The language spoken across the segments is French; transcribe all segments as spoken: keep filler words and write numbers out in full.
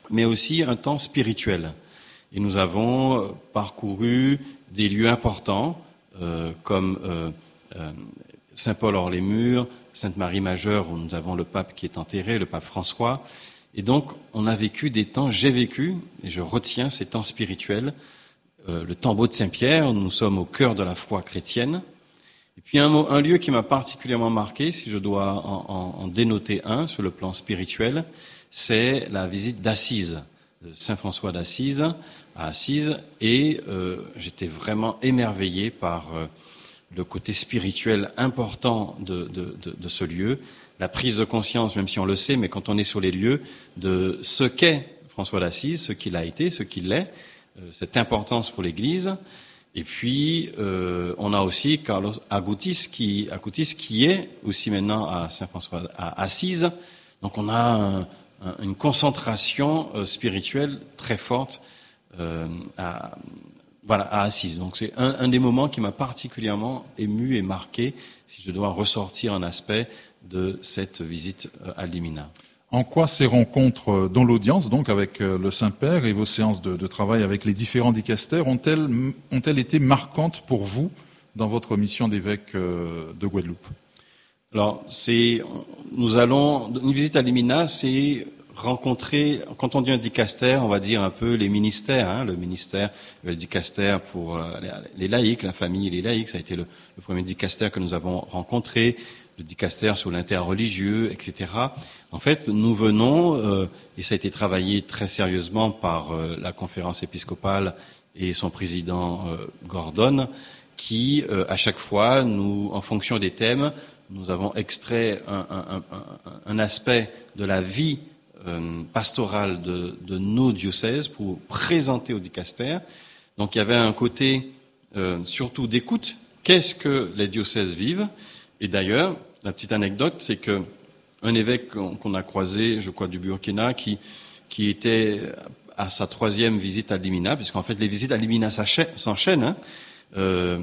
mais aussi un temps spirituel. Et nous avons parcouru des lieux importants, euh, comme euh, euh, Saint-Paul-hors-les-Murs, Sainte-Marie-Majeure, où nous avons le pape qui est enterré, le pape François. Et donc, on a vécu des temps, j'ai vécu, et je retiens ces temps spirituels. Euh, le tombeau de Saint-Pierre, nous sommes au cœur de la foi chrétienne. Et puis un, un lieu qui m'a particulièrement marqué, si je dois en, en, en dénoter un sur le plan spirituel, c'est la visite d'Assise, de Saint-François d'Assise, à Assise, et euh, j'étais vraiment émerveillé par euh, le côté spirituel important de, de, de, de ce lieu, la prise de conscience, même si on le sait, mais quand on est sur les lieux, de ce qu'est François d'Assise, ce qu'il a été, ce qu'il est, euh, cette importance pour l'Église. Et puis, euh, on a aussi Carlos Acutis qui, Acutis qui est aussi maintenant à Saint-François à Assise. Donc, on a un, un, une concentration euh, spirituelle très forte euh, à, voilà, à Assise. Donc, c'est un, un des moments qui m'a particulièrement ému et marqué, si je dois ressortir un aspect de cette visite euh, à Limina. En quoi ces rencontres dans l'audience, donc avec le Saint-Père, et vos séances de, de travail avec les différents dicastères, ont-elles, ont-elles été marquantes pour vous dans votre mission d'évêque de Guadeloupe? Alors, c'est, nous allons, une visite à Limina, c'est rencontrer, quand on dit un dicaster, on va dire un peu les ministères, hein, le ministère, le dicaster pour les laïcs, la famille et les laïcs, ça a été le, le premier dicaster que nous avons rencontré, le dicaster sur l'interreligieux, et cetera. En fait, nous venons, euh, et ça a été travaillé très sérieusement par euh, la conférence épiscopale et son président euh, Gordon, qui, euh, à chaque fois, nous, en fonction des thèmes, nous avons extrait un, un, un, un aspect de la vie euh, pastorale de, de nos diocèses pour présenter au dicaster. Donc, il y avait un côté euh, surtout d'écoute. Qu'est-ce que les diocèses vivent? Et d'ailleurs, la petite anecdote, c'est que un évêque qu'on a croisé, je crois, du Burkina, qui, qui était à sa troisième visite à Limina, puisqu'en fait, les visites à Limina s'enchaînent, hein, euh,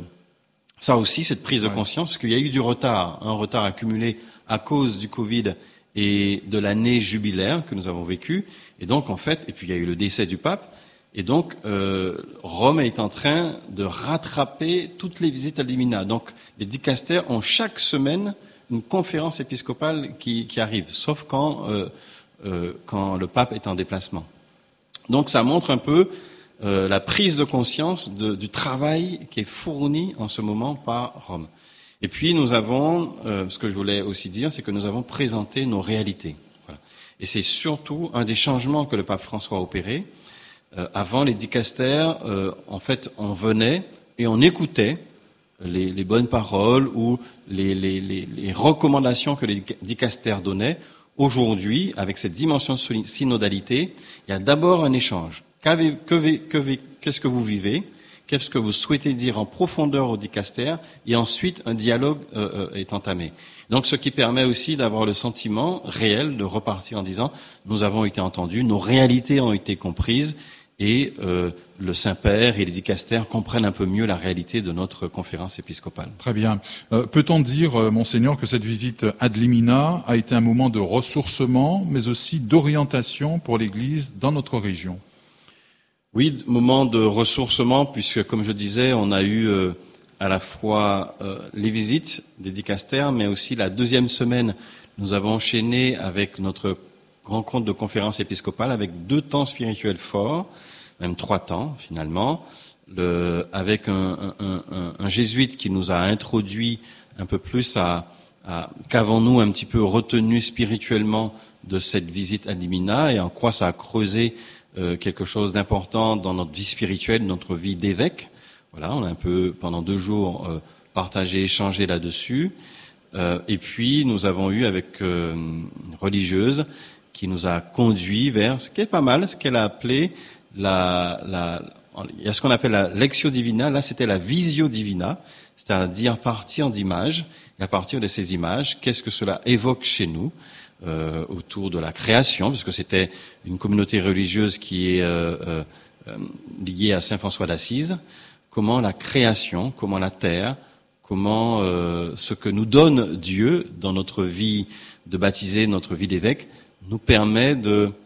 ça aussi, cette prise de conscience, parce qu'il y a eu du retard, un retard accumulé à cause du Covid et de l'année jubilaire que nous avons vécue. Et donc, en fait, et puis il y a eu le décès du pape. Et donc, euh, Rome est en train de rattraper toutes les visites à Limina. Donc, les dicastères ont chaque semaine une conférence épiscopale qui, qui arrive, sauf quand, euh, euh, quand le pape est en déplacement. Donc, ça montre un peu euh, la prise de conscience de, du travail qui est fourni en ce moment par Rome. Et puis, nous avons, euh, ce que je voulais aussi dire, c'est que nous avons présenté nos réalités. Voilà. Et c'est surtout un des changements que le pape François a opéré. Euh, avant, les dicastères, euh, en fait, on venait et on écoutait les, les bonnes paroles ou les, les, les, les recommandations que les dicastères donnaient. Aujourd'hui, avec cette dimension de synodalité, il y a d'abord un échange. Qu'avez, que, que, qu'est-ce que vous vivez? Qu'est-ce que vous souhaitez dire en profondeur au dicastère? Et ensuite, un dialogue euh, est entamé. Donc, ce qui permet aussi d'avoir le sentiment réel de repartir en disant « nous avons été entendus, nos réalités ont été comprises ». Et euh, le Saint-Père et les dicastères comprennent un peu mieux la réalité de notre conférence épiscopale. Très bien. Euh, peut-on dire, euh, Monseigneur, que cette visite ad limina a été un moment de ressourcement, mais aussi d'orientation pour l'Église dans notre région? Oui, moment de ressourcement, puisque, comme je disais, on a eu euh, à la fois euh, les visites des dicastères, mais aussi la deuxième semaine, nous avons enchaîné avec notre rencontre de conférence épiscopale avec deux temps spirituels forts, même trois temps finalement, le, avec un, un, un, un jésuite qui nous a introduit un peu plus à, à qu'avons-nous un petit peu retenu spirituellement de cette visite à Limina et en quoi ça a creusé euh, quelque chose d'important dans notre vie spirituelle, notre vie d'évêque. Voilà, on a un peu pendant deux jours euh, partagé, échangé là-dessus. Euh, et puis nous avons eu avec euh, une religieuse qui nous a conduit vers ce qui est pas mal, ce qu'elle a appelé la, la, il y a ce qu'on appelle la lectio divina, là c'était la visio divina, c'est-à-dire partir d'images, et à partir de ces images, qu'est-ce que cela évoque chez nous, euh, autour de la création, puisque c'était une communauté religieuse qui est euh, euh, liée à Saint François d'Assise, comment la création, comment la terre, comment euh, ce que nous donne Dieu dans notre vie de baptisé, notre vie d'évêque, nous permet de,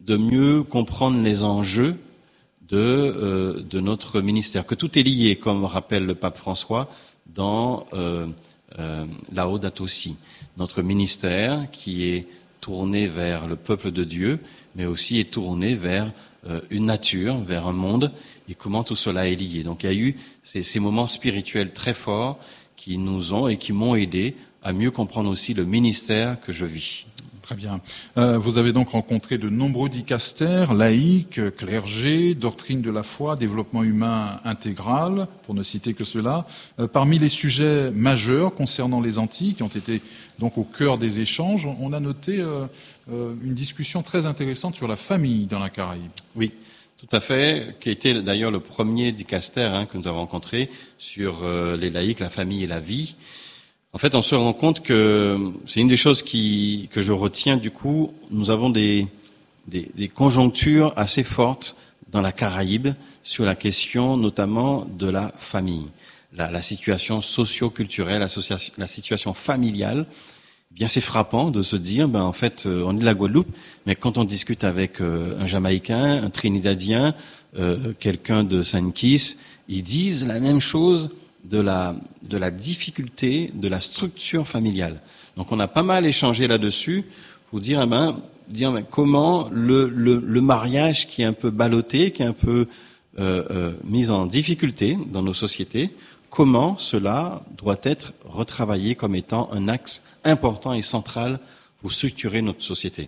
de mieux comprendre les enjeux de, euh, de notre ministère, que tout est lié, comme rappelle le pape François dans euh, euh, Laudato Si. Notre ministère qui est tourné vers le peuple de Dieu, mais aussi est tourné vers euh, une nature, vers un monde, et comment tout cela est lié. Donc il y a eu ces, ces moments spirituels très forts qui nous ont et qui m'ont aidé à mieux comprendre aussi le ministère que je vis. Très bien. Euh, vous avez donc rencontré de nombreux dicastères, laïcs, clergés, doctrine de la foi, développement humain intégral, pour ne citer que cela. Euh, parmi les sujets majeurs concernant les Antilles, qui ont été donc au cœur des échanges, on a noté euh, euh, une discussion très intéressante sur la famille dans la Caraïbe. Oui, tout à fait, qui a été d'ailleurs le premier dicaster hein, que nous avons rencontré sur euh, les laïcs, la famille et la vie. En fait, on se rend compte que c'est une des choses qui, que je retiens du coup. Nous avons des, des, des conjonctures assez fortes dans la Caraïbe sur la question notamment de la famille, la, la situation socio-culturelle, la, la situation familiale. Eh bien, c'est frappant de se dire, ben en fait, on est de la Guadeloupe, mais quand on discute avec euh, un Jamaïcain, un Trinidadien, euh, quelqu'un de Saint-Kitts, ils disent la même chose. De la, de la difficulté de la structure familiale. Donc on a pas mal échangé là-dessus pour dire, eh ben, dire ben, comment le, le, le mariage qui est un peu ballotté, qui est un peu euh, euh, mis en difficulté dans nos sociétés, comment cela doit être retravaillé comme étant un axe important et central pour structurer notre société.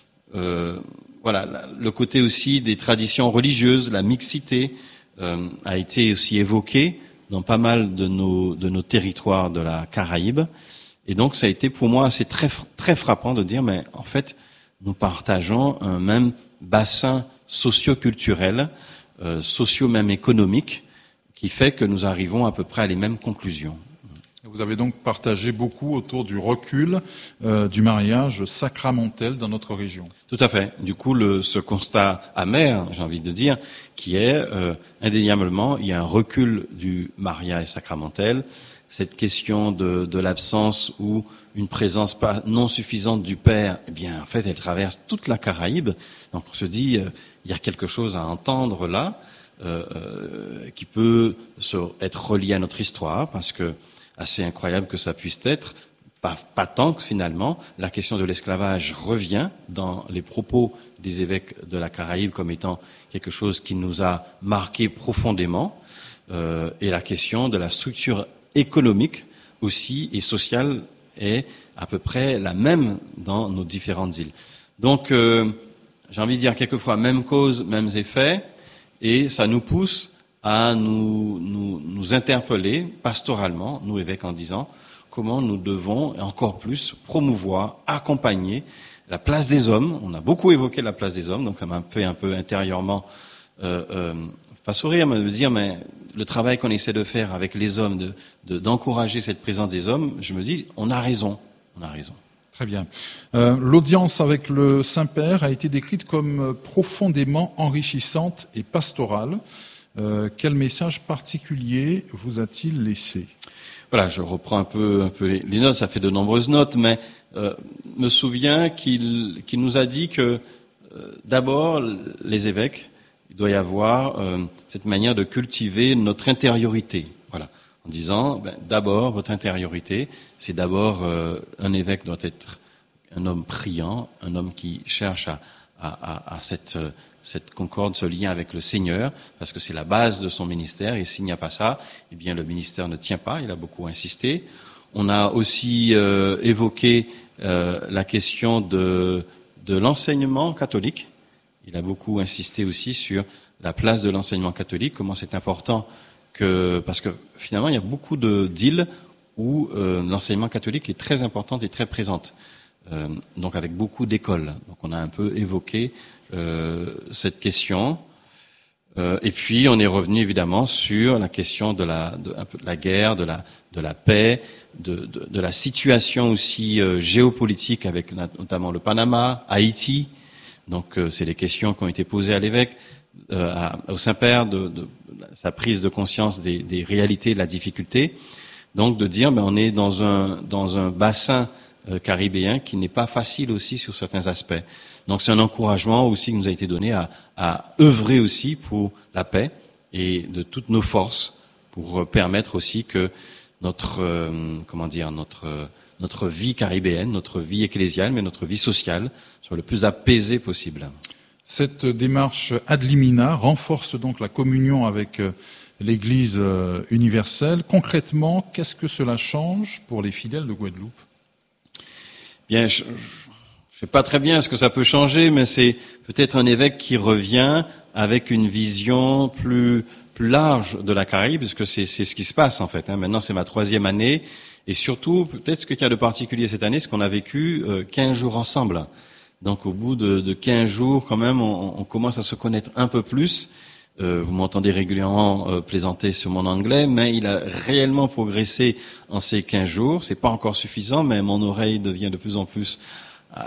Euh, voilà, le côté aussi des traditions religieuses, la mixité euh, a été aussi évoqué dans pas mal de nos, de nos territoires de la Caraïbe. Et donc, ça a été pour moi assez très, très frappant de dire, mais en fait, nous partageons un même bassin socio-culturel, euh, socio même économique, qui fait que nous arrivons à peu près à les mêmes conclusions. Vous avez donc partagé beaucoup autour du recul euh, du mariage sacramentel dans notre région. Tout à fait. Du coup, le, ce constat amer, j'ai envie de dire, qui est euh, indéniablement, il y a un recul du mariage sacramentel. Cette question de, de l'absence ou une présence pas non suffisante du père, eh bien, en fait, elle traverse toute la Caraïbe. Donc, on se dit, euh, il y a quelque chose à entendre là, euh, euh, qui peut se, être relié à notre histoire, parce que assez incroyable que ça puisse être, pas, pas tant que finalement, la question de l'esclavage revient dans les propos des évêques de la Caraïbe comme étant quelque chose qui nous a marqué profondément, euh, et la question de la structure économique aussi et sociale est à peu près la même dans nos différentes îles. Donc, euh, j'ai envie de dire quelquefois, même cause, mêmes effets, et ça nous pousse à nous, nous, nous interpeller pastoralement, nous évêques, en disant comment nous devons encore plus promouvoir, accompagner la place des hommes. On a beaucoup évoqué la place des hommes, donc ça m'a fait un peu intérieurement euh, euh, pas sourire, mais me dire, mais le travail qu'on essaie de faire avec les hommes, de, de, d'encourager cette présence des hommes, je me dis, on a raison, on a raison. Très bien. Euh, l'audience avec le Saint-Père a été décrite comme profondément enrichissante et pastorale. Euh, quel message particulier vous a-t-il laissé ? Voilà, je reprends un peu, un peu les, les notes, ça fait de nombreuses notes, mais euh, me souviens qu'il, qu'il nous a dit que euh, d'abord, les évêques, il doit y avoir euh, cette manière de cultiver notre intériorité. Voilà, en disant, ben, d'abord, votre intériorité, c'est d'abord euh, un évêque doit être un homme priant, un homme qui cherche à, à, à, à cette cette concorde, ce lien avec le Seigneur, parce que c'est la base de son ministère, et s'il n'y a pas ça, eh bien le ministère ne tient pas, il a beaucoup insisté. On a aussi euh, évoqué euh, la question de, de l'enseignement catholique. Il a beaucoup insisté aussi sur la place de l'enseignement catholique, comment c'est important que, parce que finalement il y a beaucoup de d'îles où euh, l'enseignement catholique est très important et très présente, euh, donc avec beaucoup d'écoles. Donc on a un peu évoqué Euh, cette question, euh, et puis on est revenu évidemment sur la question de la, de, un peu de la guerre, de la, de la paix, de, de, de la situation aussi euh, géopolitique avec notamment le Panama, Haïti. Donc euh, c'est des questions qui ont été posées à l'évêque, euh, à, au Saint-Père, de, de, de sa prise de conscience des, des réalités, de la difficulté. Donc de dire, mais on est dans un, dans un bassin euh, caribéen qui n'est pas facile aussi sur certains aspects. Donc c'est un encouragement aussi qui nous a été donné à, à œuvrer aussi pour la paix et de toutes nos forces pour permettre aussi que notre euh, comment dire notre euh, notre vie caribéenne, notre vie ecclésiale, mais notre vie sociale soit le plus apaisée possible. Cette démarche ad limina renforce donc la communion avec l'Église universelle. Concrètement, qu'est-ce que cela change pour les fidèles de Guadeloupe ? Bien, je ne sais pas très bien ce que ça peut changer, mais c'est peut-être un évêque qui revient avec une vision plus plus large de la Caraïbe, parce que c'est, c'est ce qui se passe en fait. Hein. Maintenant, c'est ma troisième année, et surtout, peut-être ce qu'il y a de particulier cette année, c'est qu'on a vécu euh, quinze jours ensemble. Donc, au bout de, de quinze jours, quand même, on, on commence à se connaître un peu plus. Euh, vous m'entendez régulièrement euh, plaisanter sur mon anglais, mais il a réellement progressé en ces quinze jours. C'est pas encore suffisant, mais mon oreille devient de plus en plus euh,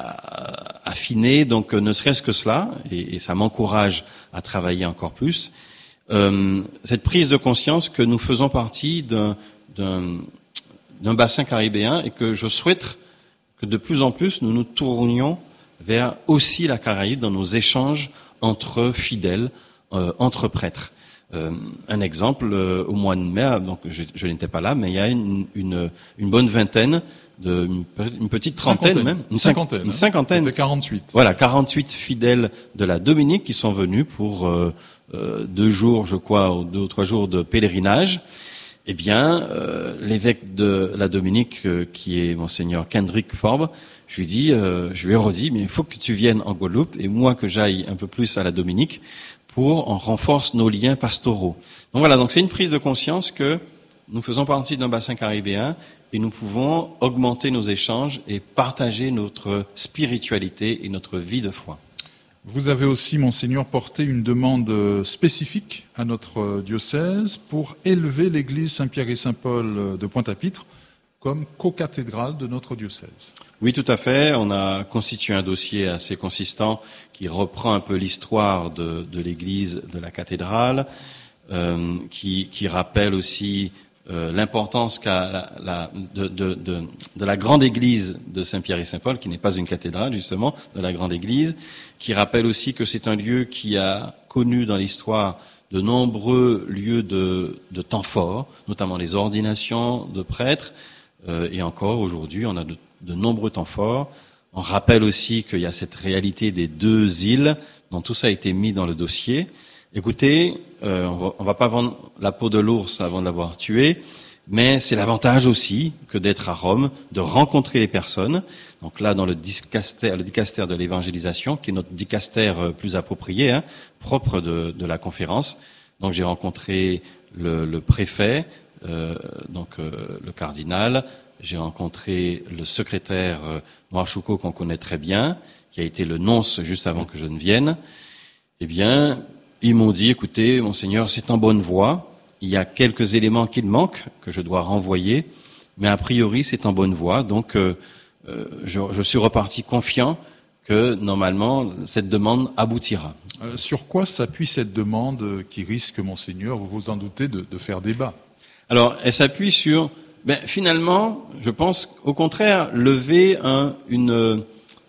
affinée. Donc, euh, ne serait-ce que cela, et, et ça m'encourage à travailler encore plus. Euh, cette prise de conscience que nous faisons partie d'un, d'un, d'un bassin caribéen et que je souhaite que de plus en plus nous nous tournions vers aussi la Caraïbe dans nos échanges entre fidèles, euh, entre prêtres. Euh, un exemple, euh, au mois de mai, donc je, je n'étais pas là, mais il y a une, une, une bonne vingtaine, de, une, une petite trentaine cinquantaine. même, une cinquantaine, une cinquantaine, c'était quarante-huit. Voilà, quarante-huit fidèles de la Dominique qui sont venus pour euh, euh, deux jours, je crois, ou deux ou trois jours de pèlerinage. Eh bien, euh, l'évêque de la Dominique, euh, qui est monseigneur Kendrick Forbes, je lui dis, euh, je lui ai redit, mais il faut que tu viennes en Guadeloupe et moi que j'aille un peu plus à la Dominique pour en renforcer nos liens pastoraux. Donc voilà, donc c'est une prise de conscience que nous faisons partie d'un bassin caribéen et nous pouvons augmenter nos échanges et partager notre spiritualité et notre vie de foi. Vous avez aussi, Monseigneur, porté une demande spécifique à notre diocèse pour élever l'église Saint-Pierre et Saint-Paul de Pointe-à-Pitre comme co-cathédrale de notre diocèse. Oui, tout à fait. On a constitué un dossier assez consistant qui reprend un peu l'histoire de, de l'église de la cathédrale, euh, qui, qui rappelle aussi euh, l'importance qu'a la, la, de, de, de, de la grande église de Saint-Pierre et Saint-Paul, qui n'est pas une cathédrale justement, de la grande église, qui rappelle aussi que c'est un lieu qui a connu dans l'histoire de nombreux lieux de, de temps forts, notamment les ordinations de prêtres, euh, et encore aujourd'hui on a de, de nombreux temps forts. On rappelle aussi qu'il y a cette réalité des deux îles, dont tout ça a été mis dans le dossier. Écoutez, euh, on va, on va pas vendre la peau de l'ours avant de l'avoir tué, mais c'est l'avantage aussi que d'être à Rome, de rencontrer les personnes. Donc là, dans le dicastère, le dicastère de l'évangélisation, qui est notre dicastère plus approprié, hein, propre de, de la conférence. Donc j'ai rencontré le, le préfet, euh, donc euh, le cardinal. J'ai rencontré le secrétaire euh, Noir Choucault, qu'on connaît très bien, qui a été le nonce juste avant que je ne vienne. Eh bien, ils m'ont dit, écoutez, Monseigneur, c'est en bonne voie. Il y a quelques éléments qui manquent, que je dois renvoyer, mais a priori, c'est en bonne voie. Donc, euh, euh, je, je suis reparti confiant que, normalement, cette demande aboutira. Euh, sur quoi s'appuie cette demande qui risque, Monseigneur, vous vous en doutez, de, de faire débat ? Alors, elle s'appuie sur... Ben, finalement, je pense, au contraire, lever un, une,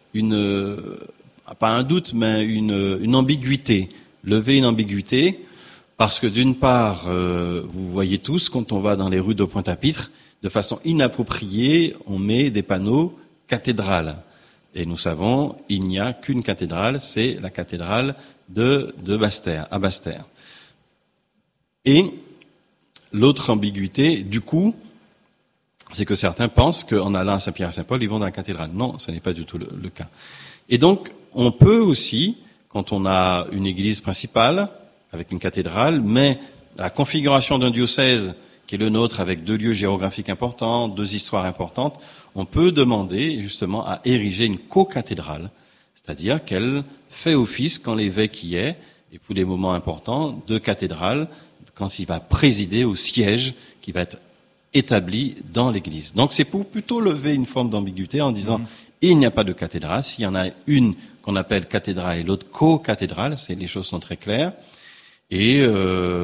une, pas un doute, mais une, une ambiguïté. Lever une ambiguïté, parce que d'une part, euh, vous voyez tous, quand on va dans les rues de Pointe-à-Pitre, de façon inappropriée, on met des panneaux cathédrale. Et nous savons, il n'y a qu'une cathédrale, c'est la cathédrale de, de Basse-Terre, à Basse-Terre. Et l'autre ambiguïté, du coup, c'est que certains pensent qu'en allant à Saint-Pierre et Saint-Paul, ils vont dans la cathédrale. Non, ce n'est pas du tout le, le cas. Et donc, on peut aussi, quand on a une église principale, avec une cathédrale, mais la configuration d'un diocèse qui est le nôtre, avec deux lieux géographiques importants, deux histoires importantes, on peut demander justement à ériger une co-cathédrale, c'est-à-dire qu'elle fait office quand l'évêque y est, et pour des moments importants, de cathédrale, quand il va présider au siège qui va être établi dans l'église. Donc c'est pour plutôt lever une forme d'ambiguïté en disant mmh. il n'y a pas de cathédrale, s'il y en a une qu'on appelle cathédrale et l'autre co-cathédrale, c'est, les choses sont très claires. Et, euh,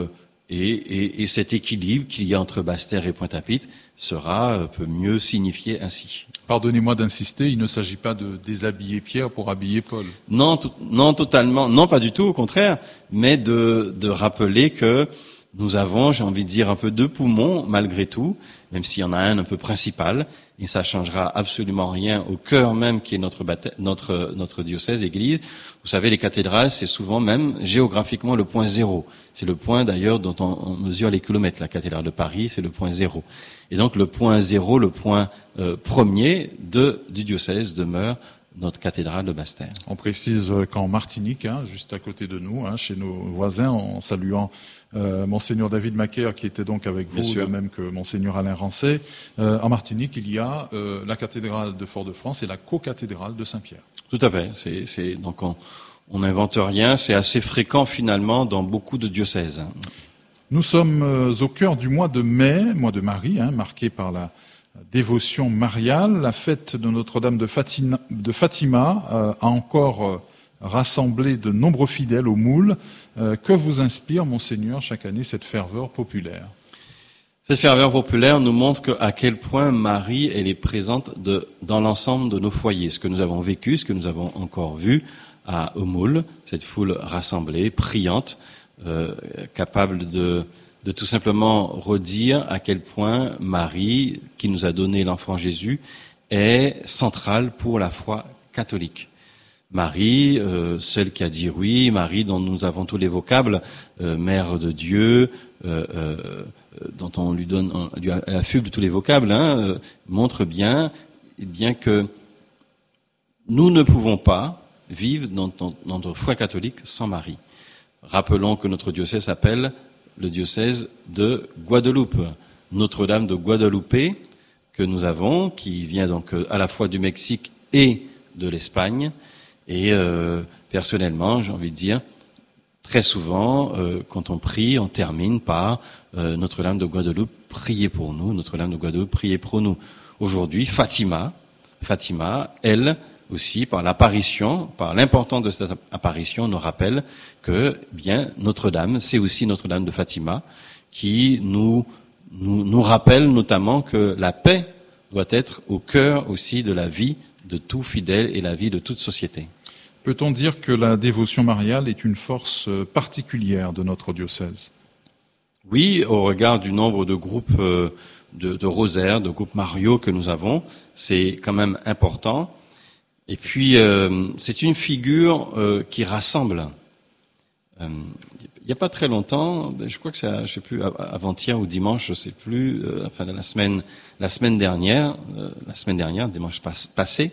Et, et, et cet équilibre qu'il y a entre Basse-Terre et Pointe-à-Pitre sera, peut mieux signifier ainsi. Pardonnez-moi d'insister, il ne s'agit pas de déshabiller Pierre pour habiller Paul. Non, tout, non, totalement, non, pas du tout, au contraire, mais de, de rappeler que nous avons, j'ai envie de dire, un peu deux poumons, malgré tout, même s'il y en a un un peu principal, et ça changera absolument rien au cœur même qui est notre, baptême, notre, notre diocèse, église. Vous savez, les cathédrales, c'est souvent même géographiquement le point zéro. C'est le point d'ailleurs dont on, on mesure les kilomètres. La cathédrale de Paris, c'est le point zéro. Et donc le point zéro, le point euh, premier de, du diocèse demeure notre cathédrale de Basse-Terre. On précise qu'en Martinique, hein, juste à côté de nous, hein, chez nos voisins, en saluant euh, Monseigneur David Macaire, qui était donc avec vous, de même que Monseigneur Alain Rancet, euh, en Martinique, il y a euh, la cathédrale de Fort-de-France et la co-cathédrale de Saint-Pierre. Tout à fait. C'est, c'est, donc on on n'invente rien, c'est assez fréquent finalement dans beaucoup de diocèses. Nous sommes euh, au cœur du mois de mai, mois de Marie, hein, marqué par la dévotion mariale. La fête de Notre-Dame de Fatima, de Fatima euh, a encore euh, rassemblé de nombreux fidèles au moule. Euh, que vous inspire, Monseigneur, chaque année cette ferveur populaire? Cette ferveur populaire nous montre que, à quel point Marie elle est présente de, dans l'ensemble de nos foyers. Ce que nous avons vécu, ce que nous avons encore vu à au moule, cette foule rassemblée, priante, euh, capable de de tout simplement redire à quel point Marie, qui nous a donné l'enfant Jésus, est centrale pour la foi catholique. Marie, euh, celle qui a dit oui, Marie dont nous avons tous les vocables, euh, mère de Dieu, euh, euh, dont on lui donne, on lui affuble tous les vocables, hein, euh, montre bien, bien que nous ne pouvons pas vivre dans, dans, dans notre foi catholique sans Marie. Rappelons que notre diocèse s'appelle le diocèse de Guadeloupe, Notre-Dame de Guadeloupe, que nous avons, qui vient donc à la fois du Mexique et de l'Espagne. Et euh, personnellement, j'ai envie de dire, très souvent, euh, quand on prie, on termine par euh, Notre-Dame de Guadeloupe, priez pour nous, Notre-Dame de Guadeloupe, priez pour nous. Aujourd'hui, Fatima, Fatima, elle aussi, par l'apparition, par l'importance de cette apparition, nous rappelle que, bien, Notre-Dame, c'est aussi Notre-Dame de Fatima, qui nous, nous, nous rappelle notamment que la paix doit être au cœur aussi de la vie de tout fidèle et la vie de toute société. Peut-on dire que la dévotion mariale est une force particulière de notre diocèse? Oui, au regard du nombre de groupes de, de rosaires, de groupes mariaux que nous avons, c'est quand même important. Et puis, euh, c'est une figure euh, qui rassemble. Euh, il n'y a pas très longtemps, je crois que c'est, je sais plus, avant-hier ou dimanche, je sais plus, euh, enfin la semaine, la semaine dernière, euh, la semaine dernière, dimanche pas, passé,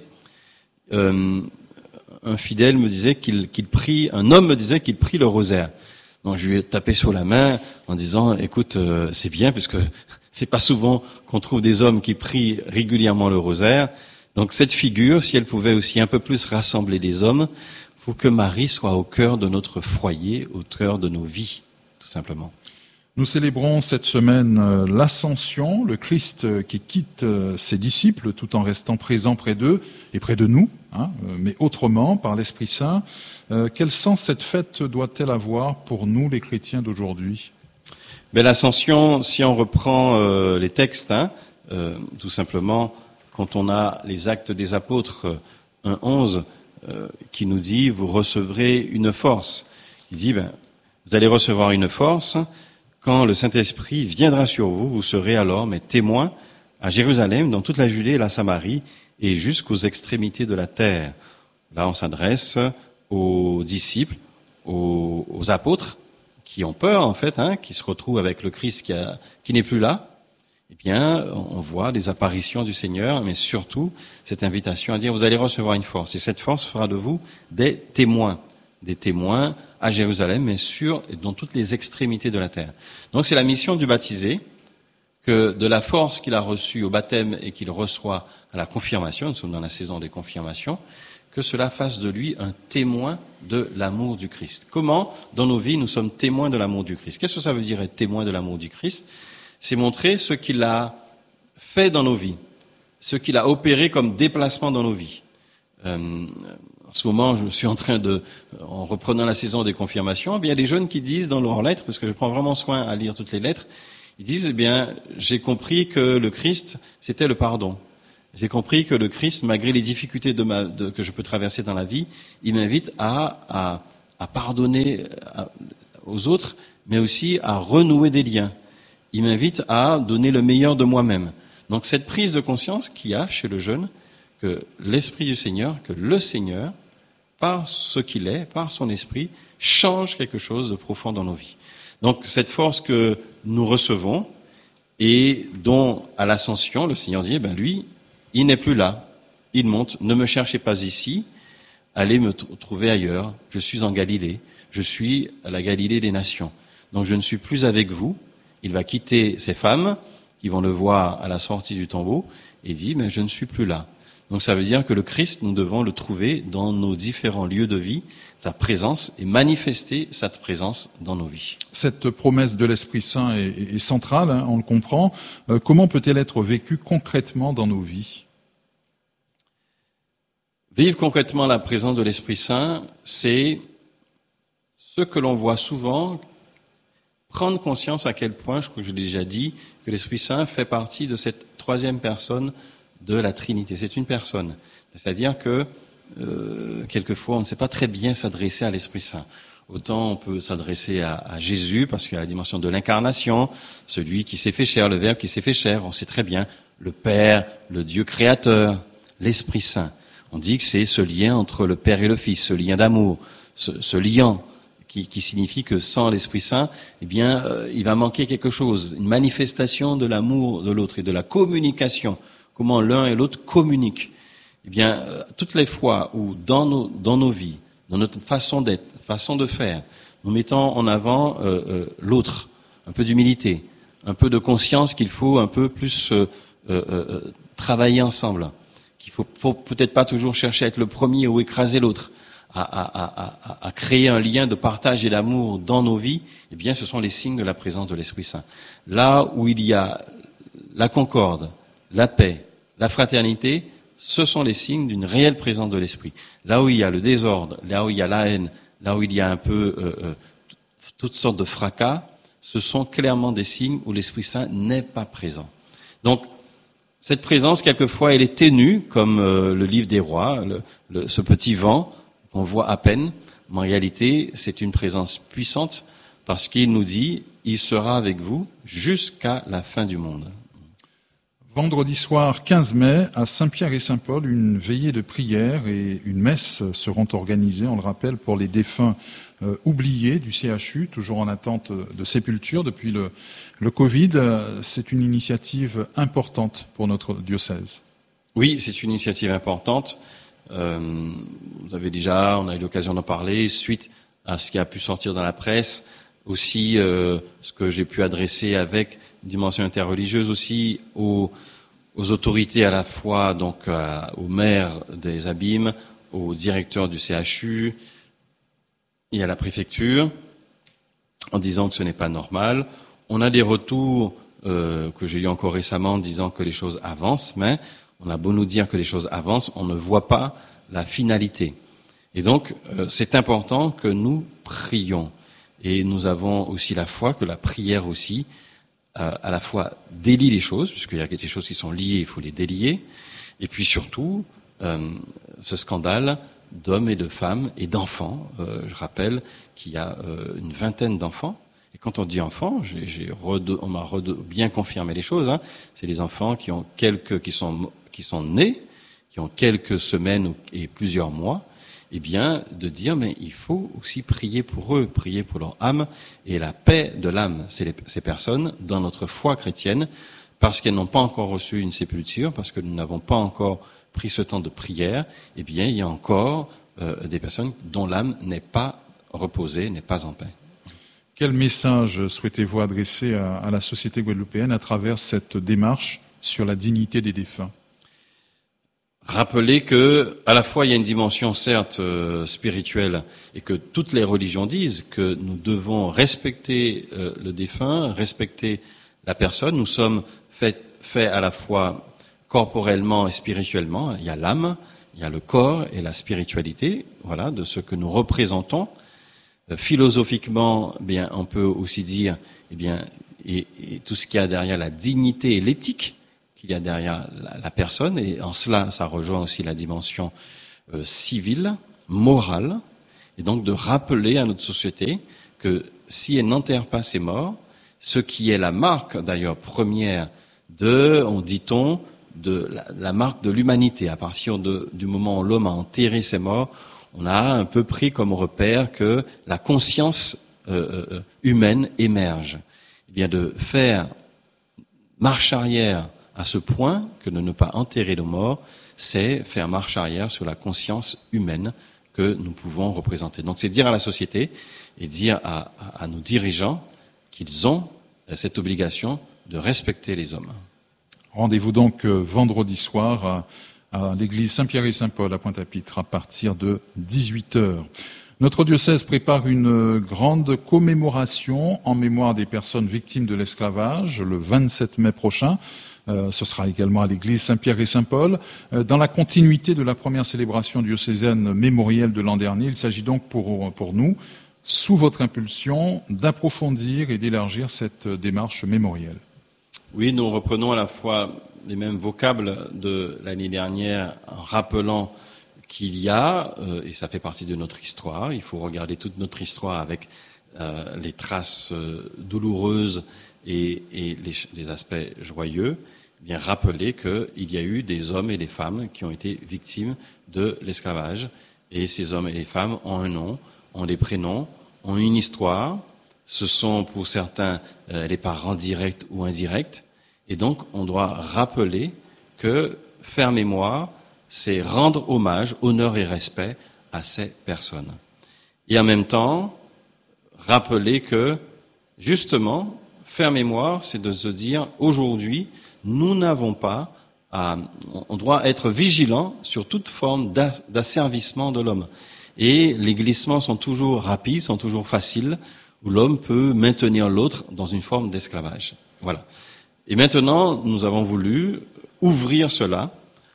euh, un fidèle me disait qu'il, qu'il prie, un homme me disait qu'il prie le rosaire. Donc je lui ai tapé sur la main en disant, écoute, euh, c'est bien puisque c'est pas souvent qu'on trouve des hommes qui prient régulièrement le rosaire. Donc cette figure, si elle pouvait aussi un peu plus rassembler les hommes, il faut que Marie soit au cœur de notre foyer, au cœur de nos vies, tout simplement. Nous célébrons cette semaine l'Ascension, le Christ qui quitte ses disciples tout en restant présent près d'eux et près de nous, hein, mais autrement, par l'Esprit Saint. Euh, quel sens cette fête doit-elle avoir pour nous, les chrétiens d'aujourd'hui? Mais l'Ascension, si on reprend euh, les textes, hein, euh, tout simplement, quand on a les Actes des Apôtres un onze euh, qui nous dit « Vous recevrez une force ». Il dit ben, « Vous allez recevoir une force, quand le Saint-Esprit viendra sur vous, vous serez alors mes témoins à Jérusalem, dans toute la Judée et la Samarie, et jusqu'aux extrémités de la terre ». Là, on s'adresse aux disciples, aux, aux apôtres, qui ont peur, en fait, hein, qui se retrouvent avec le Christ qui, a, qui n'est plus là. Eh bien, on voit des apparitions du Seigneur, mais surtout cette invitation à dire vous allez recevoir une force. Et cette force fera de vous des témoins, des témoins à Jérusalem, mais sur et dans toutes les extrémités de la terre. Donc c'est la mission du baptisé, que de la force qu'il a reçue au baptême et qu'il reçoit à la confirmation, nous sommes dans la saison des confirmations, que cela fasse de lui un témoin de l'amour du Christ. Comment, dans nos vies, nous sommes témoins de l'amour du Christ? Qu'est-ce que ça veut dire être témoin de l'amour du Christ? C'est montrer ce qu'il a fait dans nos vies, ce qu'il a opéré comme déplacement dans nos vies. Euh, en ce moment, je suis en train de, en reprenant la saison des confirmations, eh bien, il y a des jeunes qui disent dans leurs lettres, parce que je prends vraiment soin à lire toutes les lettres, ils disent, eh bien, j'ai compris que le Christ, c'était le pardon. J'ai compris que le Christ, malgré les difficultés de ma, de, que je peux traverser dans la vie, il m'invite à, à, à pardonner aux autres, mais aussi à renouer des liens. Il m'invite à donner le meilleur de moi-même. Donc cette prise de conscience qu'il y a chez le jeune, que l'Esprit du Seigneur, que le Seigneur, par ce qu'il est, par son Esprit, change quelque chose de profond dans nos vies. Donc cette force que nous recevons et dont à l'ascension, le Seigneur dit, eh ben lui, il n'est plus là, il monte, ne me cherchez pas ici, allez me t- trouver ailleurs, je suis en Galilée, je suis à la Galilée des nations. Donc je ne suis plus avec vous, il va quitter ces femmes qui vont le voir à la sortie du tombeau et dit, mais je ne suis plus là. Donc ça veut dire que le Christ, nous devons le trouver dans nos différents lieux de vie, sa présence, et manifester cette présence dans nos vies. Cette promesse de l'Esprit Saint est, est centrale, hein, on le comprend. Euh, comment peut-elle être vécue concrètement dans nos vies ? Vivre concrètement la présence de l'Esprit Saint, c'est ce que l'on voit souvent, prendre conscience à quel point, je crois que je l'ai déjà dit, que l'Esprit Saint fait partie de cette troisième personne de la Trinité. C'est une personne. C'est-à-dire que, euh, quelquefois, on ne sait pas très bien s'adresser à l'Esprit Saint. Autant on peut s'adresser à, à Jésus, parce qu'il y a la dimension de l'incarnation, celui qui s'est fait chair, le Verbe qui s'est fait chair, on sait très bien, le Père, le Dieu créateur, l'Esprit Saint. On dit que c'est ce lien entre le Père et le Fils, ce lien d'amour, ce, ce lien qui, qui signifie que sans l'Esprit Saint, eh bien, euh, il va manquer quelque chose, une manifestation de l'amour de l'autre et de la communication. Comment l'un et l'autre communiquent. Eh bien, euh, toutes les fois où dans nos, dans nos vies, dans notre façon d'être, façon de faire, nous mettons en avant euh, euh, l'autre, un peu d'humilité, un peu de conscience qu'il faut un peu plus euh, euh, euh, travailler ensemble, qu'il faut peut-être pas toujours chercher à être le premier ou écraser l'autre, à, à, à, à créer un lien de partage et d'amour dans nos vies, eh bien, ce sont les signes de la présence de l'Esprit Saint. Là où il y a la concorde, la paix, la fraternité, ce sont les signes d'une réelle présence de l'Esprit. Là où il y a le désordre, là où il y a la haine, là où il y a un peu euh, euh, toutes sortes de fracas, ce sont clairement des signes où l'Esprit Saint n'est pas présent. Donc, cette présence, quelquefois, elle est ténue, comme euh, le livre des rois, le, le, ce petit vent qu'on voit à peine. Mais en réalité, c'est une présence puissante parce qu'il nous dit, il sera avec vous jusqu'à la fin du monde. Vendredi soir quinze mai, à Saint-Pierre et Saint-Paul, une veillée de prière et une messe seront organisées, on le rappelle, pour les défunts euh, oubliés du C H U, toujours en attente de sépulture depuis le, le Covid. C'est une initiative importante pour notre diocèse. Oui, c'est une initiative importante. Euh, vous avez déjà, on a eu l'occasion d'en parler, suite à ce qui a pu sortir dans la presse, aussi euh, ce que j'ai pu adresser avec une dimension interreligieuse aussi aux, aux autorités à la fois, donc euh, aux maires des abîmes, aux directeurs du C H U et à la préfecture, en disant que ce n'est pas normal. On a des retours euh, que j'ai eu encore récemment en disant que les choses avancent, mais on a beau nous dire que les choses avancent, on ne voit pas la finalité. Et donc, euh, c'est important que nous prions. Et nous avons aussi la foi, que la prière aussi, euh, à la fois délie les choses, puisqu'il y a des choses qui sont liées, il faut les délier. Et puis surtout, euh, ce scandale d'hommes et de femmes et d'enfants. Euh, je rappelle qu'il y a euh, une vingtaine d'enfants. Et quand on dit enfants, j'ai, j'ai rede, on m'a rede, bien confirmé les choses. Hein, c'est les enfants qui ont quelques, qui sont qui sont nés, qui ont quelques semaines et plusieurs mois. Eh bien, de dire, mais il faut aussi prier pour eux, prier pour leur âme, et la paix de l'âme, c'est les, ces personnes, dans notre foi chrétienne, parce qu'elles n'ont pas encore reçu une sépulture, parce que nous n'avons pas encore pris ce temps de prière, eh bien, il y a encore euh, des personnes dont l'âme n'est pas reposée, n'est pas en paix. Quel message souhaitez-vous adresser à, à la société guadeloupéenne à travers cette démarche sur la dignité des défunts ? Rappeler que, à la fois, il y a une dimension certes euh, spirituelle, et que toutes les religions disent que nous devons respecter euh, le défunt, respecter la personne. Nous sommes faits, faits à la fois corporellement et spirituellement. Il y a l'âme, Il y a le corps et la spiritualité, voilà, de ce que nous représentons. Euh, philosophiquement, eh bien, on peut aussi dire, eh bien, et, et tout ce qu'il y a derrière la dignité et l'éthique qu'il y a derrière la, la personne, et en cela, ça rejoint aussi la dimension euh, civile, morale, et donc de rappeler à notre société que si elle n'enterre pas ses morts, ce qui est la marque d'ailleurs première de, on dit-on, de la, la marque de l'humanité, à partir de, du moment où l'homme a enterré ses morts, on a un peu pris comme repère que la conscience euh, euh, humaine émerge. Eh bien, de faire marche arrière à ce point que de ne pas enterrer nos morts, c'est faire marche arrière sur la conscience humaine que nous pouvons représenter. Donc c'est dire à la société et dire à, à, à nos dirigeants qu'ils ont cette obligation de respecter les hommes. Rendez-vous donc vendredi soir à, à l'église Saint-Pierre et Saint-Paul à Pointe-à-Pitre à partir de dix-huit heures. Notre diocèse prépare une grande commémoration en mémoire des personnes victimes de l'esclavage le vingt-sept mai prochain. Euh, ce sera également à l'église Saint-Pierre et Saint-Paul. Euh, dans la continuité de la première célébration diocésaine mémorielle de l'an dernier, il s'agit donc pour, pour nous, sous votre impulsion, d'approfondir et d'élargir cette démarche mémorielle. Oui, nous reprenons à la fois les mêmes vocables de l'année dernière en rappelant qu'il y a, euh, et ça fait partie de notre histoire, il faut regarder toute notre histoire avec euh, les traces euh, douloureuses et, et les, les aspects joyeux, bien rappeler qu'il y a eu des hommes et des femmes qui ont été victimes de l'esclavage. Et ces hommes et les femmes ont un nom, ont des prénoms, ont une histoire. Ce sont pour certains euh, les parents directs ou indirects. Et donc, on doit rappeler que faire mémoire, c'est rendre hommage, honneur et respect à ces personnes. Et en même temps, rappeler que, justement, faire mémoire, c'est de se dire, aujourd'hui, nous n'avons pas à, on doit être vigilant sur toute forme d'asservissement de l'homme. Et les glissements sont toujours rapides, sont toujours faciles, où l'homme peut maintenir l'autre dans une forme d'esclavage. Voilà. Et maintenant, nous avons voulu ouvrir cela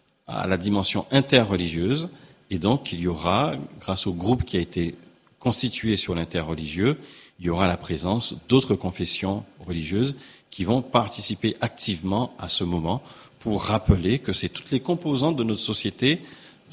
à la dimension interreligieuse, et donc il y aura, grâce au groupe qui a été constitué sur l'interreligieux, il y aura la présence d'autres confessions religieuses qui vont participer activement à ce moment pour rappeler que c'est toutes les composantes de notre société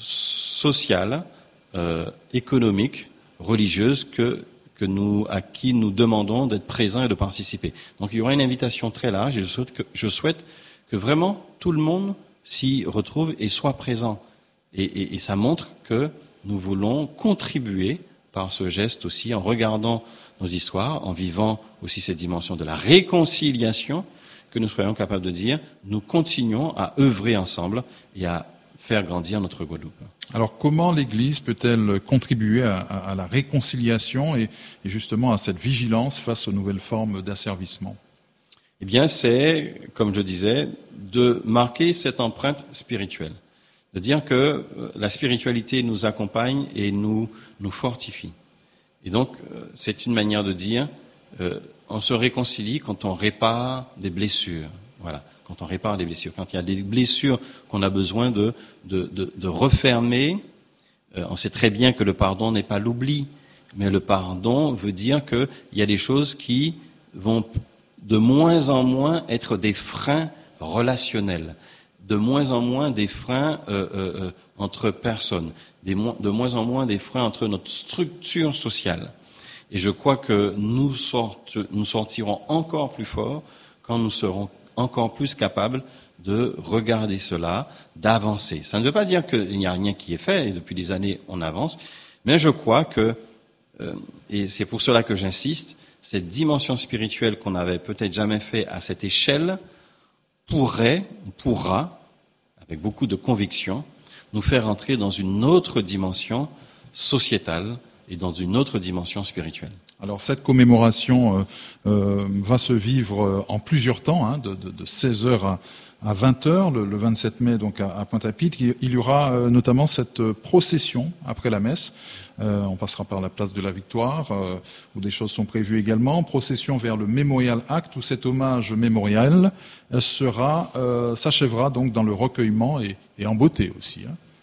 sociale, euh, économique, religieuse que, que nous, à qui nous demandons d'être présents et de participer. Donc il y aura une invitation très large et je souhaite que, je souhaite que vraiment tout le monde s'y retrouve et soit présent. Et, et, et ça montre que nous voulons contribuer par ce geste aussi en regardant nos histoires, en vivant aussi cette dimension de la réconciliation, que nous soyons capables de dire, nous continuons à œuvrer ensemble et à faire grandir notre Guadeloupe. Alors comment l'Église peut-elle contribuer à, à, à la réconciliation et, et justement à cette vigilance face aux nouvelles formes d'asservissement ? Eh bien, c'est, comme je disais, de marquer cette empreinte spirituelle, de dire que la spiritualité nous accompagne et nous, nous fortifie. Et donc, c'est une manière de dire, euh, on se réconcilie quand on répare des blessures. Voilà, quand on répare des blessures. Quand il y a des blessures qu'on a besoin de, de, de, de refermer, euh, on sait très bien que le pardon n'est pas l'oubli, mais le pardon veut dire qu'il y a des choses qui vont de moins en moins être des freins relationnels, de moins en moins des freins euh, euh, entre personnes, des mo- de moins en moins des freins entre notre structure sociale. Et je crois que nous, sorte, nous sortirons encore plus fort quand nous serons encore plus capables de regarder cela, d'avancer. Ça ne veut pas dire qu'il n'y a rien qui est fait, et depuis des années on avance, mais je crois que, euh, et c'est pour cela que j'insiste, cette dimension spirituelle qu'on n'avait peut-être jamais fait à cette échelle pourrait, pourra, avec beaucoup de conviction, nous faire entrer dans une autre dimension sociétale et dans une autre dimension spirituelle. Alors cette commémoration euh, euh, va se vivre en plusieurs temps, hein, de, de, de seize heures à, à vingt heures, le, le vingt-sept mai donc à, à Pointe-à-Pitre. Il y aura euh, notamment cette procession après la messe. Euh, on passera par la place de la Victoire, euh, où des choses sont prévues également. Procession vers le Memorial Act, où cet hommage mémorial sera, euh, s'achèvera donc dans le recueillement et, et en beauté aussi. Hein.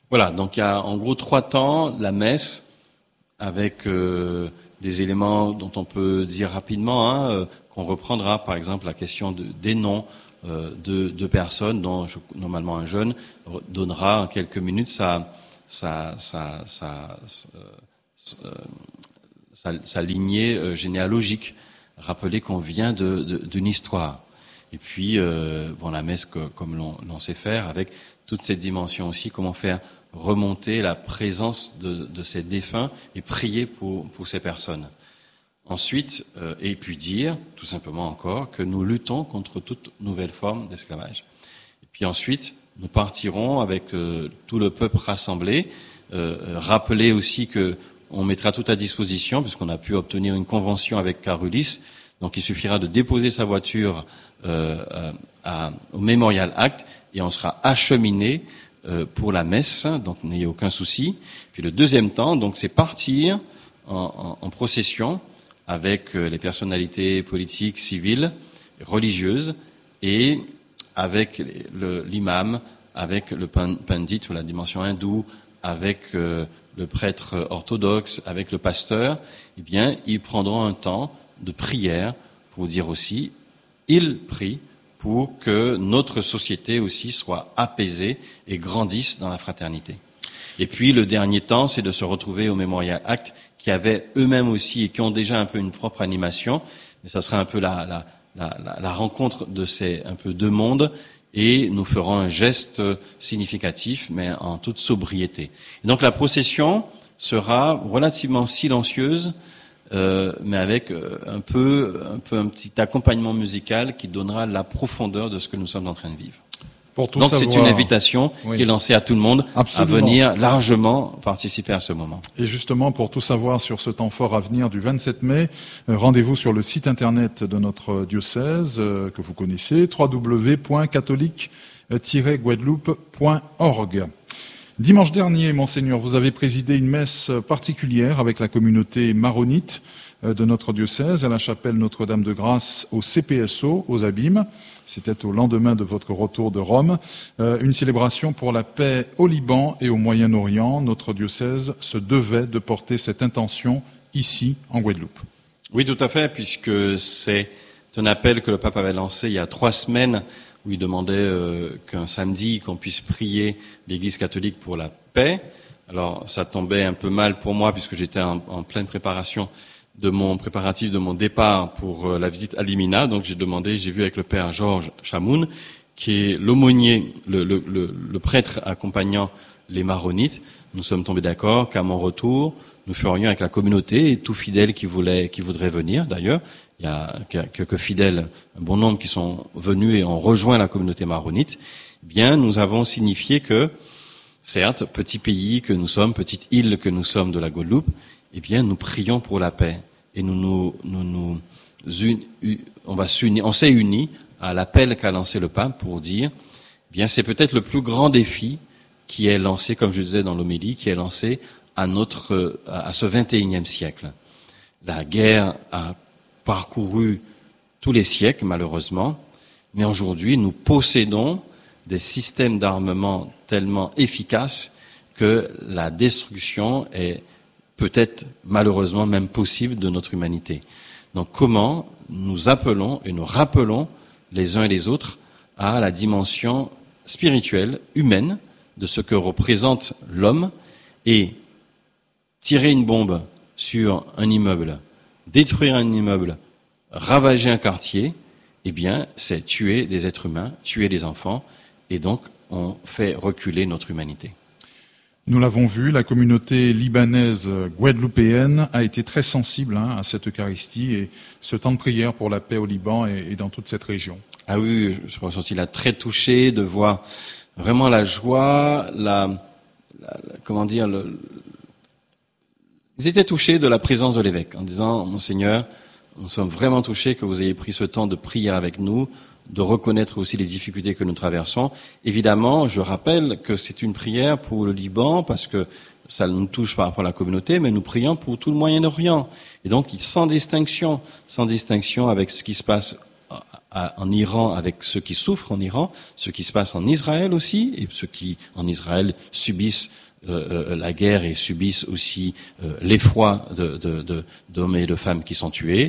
Voilà, donc il y a en gros trois temps, la messe, avec euh, des éléments dont on peut dire rapidement, hein, euh, qu'on reprendra, par exemple la question de, des noms euh, de, de personnes dont je, normalement un jeune donnera en quelques minutes sa, sa, sa, sa, sa, sa, sa lignée euh, généalogique, rappeler qu'on vient de, de, d'une histoire. Et puis, euh, bon, la messe que, comme l'on, l'on sait faire, avec toute cette dimension aussi, comment faire remonter la présence de, de ces défunts et prier pour, pour ces personnes. Ensuite, euh, et puis dire, tout simplement encore, que nous luttons contre toute nouvelle forme d'esclavage. Et puis ensuite, nous partirons avec euh, tout le peuple rassemblé, euh, rappeler aussi que on mettra tout à disposition, puisqu'on a pu obtenir une convention avec Carulis, donc il suffira de déposer sa voiture euh, à, au Memorial Act et on sera acheminé euh, pour la messe, donc n'ayez aucun souci. Puis le deuxième temps, donc c'est partir en, en, en procession avec euh, les personnalités politiques, civiles, religieuses et avec le, l'imam, avec le pandit ou la dimension hindoue, avec euh, le prêtre orthodoxe, avec le pasteur. Eh bien, ils prendront un temps de prière pour dire aussi, ils prient pour que notre société aussi soit apaisée et grandisse dans la fraternité. Et puis le dernier temps, c'est de se retrouver au Memorial Act, qui avaient eux-mêmes aussi et qui ont déjà un peu une propre animation. Et ça sera un peu la, la, la, la rencontre de ces un peu deux mondes, et nous ferons un geste significatif, mais en toute sobriété. Et donc la procession sera relativement silencieuse, euh, mais avec un peu, un peu un petit accompagnement musical qui donnera la profondeur de ce que nous sommes en train de vivre. Pour tout Donc savoir, c'est une invitation oui, qui est lancée à tout le monde absolument, à venir largement participer à ce moment. Et justement, pour tout savoir sur ce temps fort à venir du vingt-sept mai, euh, rendez-vous sur le site internet de notre diocèse euh, que vous connaissez, w w w point catholique tiret guadeloupe point org. Dimanche dernier, Monseigneur, vous avez présidé une messe particulière avec la communauté maronite de notre diocèse à la chapelle Notre-Dame de Grâce au C P S O, aux Abîmes. C'était au lendemain de votre retour de Rome. Euh, une célébration pour la paix au Liban et au Moyen-Orient. Notre diocèse se devait de porter cette intention ici, en Guadeloupe. Oui, tout à fait, puisque c'est un appel que le pape avait lancé il y a trois semaines, où il demandait euh, qu'un samedi, qu'on puisse prier l'Église catholique pour la paix. Alors, ça tombait un peu mal pour moi, puisque j'étais en, en pleine préparation de mon préparatif de mon départ pour euh, la visite à Limina. Donc j'ai demandé, j'ai vu avec le père Georges Chamoun, qui est l'aumônier, le, le, le, le prêtre accompagnant les maronites. Nous sommes tombés d'accord qu'à mon retour, nous ferions avec la communauté et tout fidèle qui voulait, qui voudrait venir. D'ailleurs, il y a quelques fidèles, un bon nombre qui sont venus et ont rejoint la communauté maronite. Eh bien, nous avons signifié que, certes, petit pays que nous sommes, petite île que nous sommes de la Guadeloupe, eh bien, nous prions pour la paix. Et nous nous, nous, nous uni, on va s'unir, on s'est unis à l'appel qu'a lancé le pape pour dire, eh bien, c'est peut-être le plus grand défi qui est lancé, comme je disais dans l'homélie, qui est lancé à notre, à ce vingt et unième siècle. La guerre a parcouru tous les siècles, malheureusement, mais aujourd'hui, nous possédons des systèmes d'armement tellement efficaces que la destruction est peut-être malheureusement même possible de notre humanité. Donc comment nous appelons et nous rappelons les uns et les autres à la dimension spirituelle, humaine, de ce que représente l'homme, et tirer une bombe sur un immeuble, détruire un immeuble, ravager un quartier, eh bien c'est tuer des êtres humains, tuer des enfants, et donc on fait reculer notre humanité. Nous l'avons vu, la communauté libanaise guadeloupéenne a été très sensible hein, à cette Eucharistie et ce temps de prière pour la paix au Liban et, et dans toute cette région. Ah oui, je suis ressorti là très touché de voir vraiment la joie, la, la, la comment dire, le, ils étaient touchés de la présence de l'évêque en disant, Monseigneur, nous sommes vraiment touchés que vous ayez pris ce temps de prière avec nous, de reconnaître aussi les difficultés que nous traversons. Évidemment, je rappelle que c'est une prière pour le Liban, parce que ça nous touche par rapport à la communauté, mais nous prions pour tout le Moyen-Orient. Et donc, sans distinction, sans distinction avec ce qui se passe à, en Iran avec ceux qui souffrent en Iran, ce qui se passe en Israël aussi, et ceux qui en Israël subissent euh, euh, la guerre et subissent aussi euh, l'effroi de, de, de, d'hommes et de femmes qui sont tués,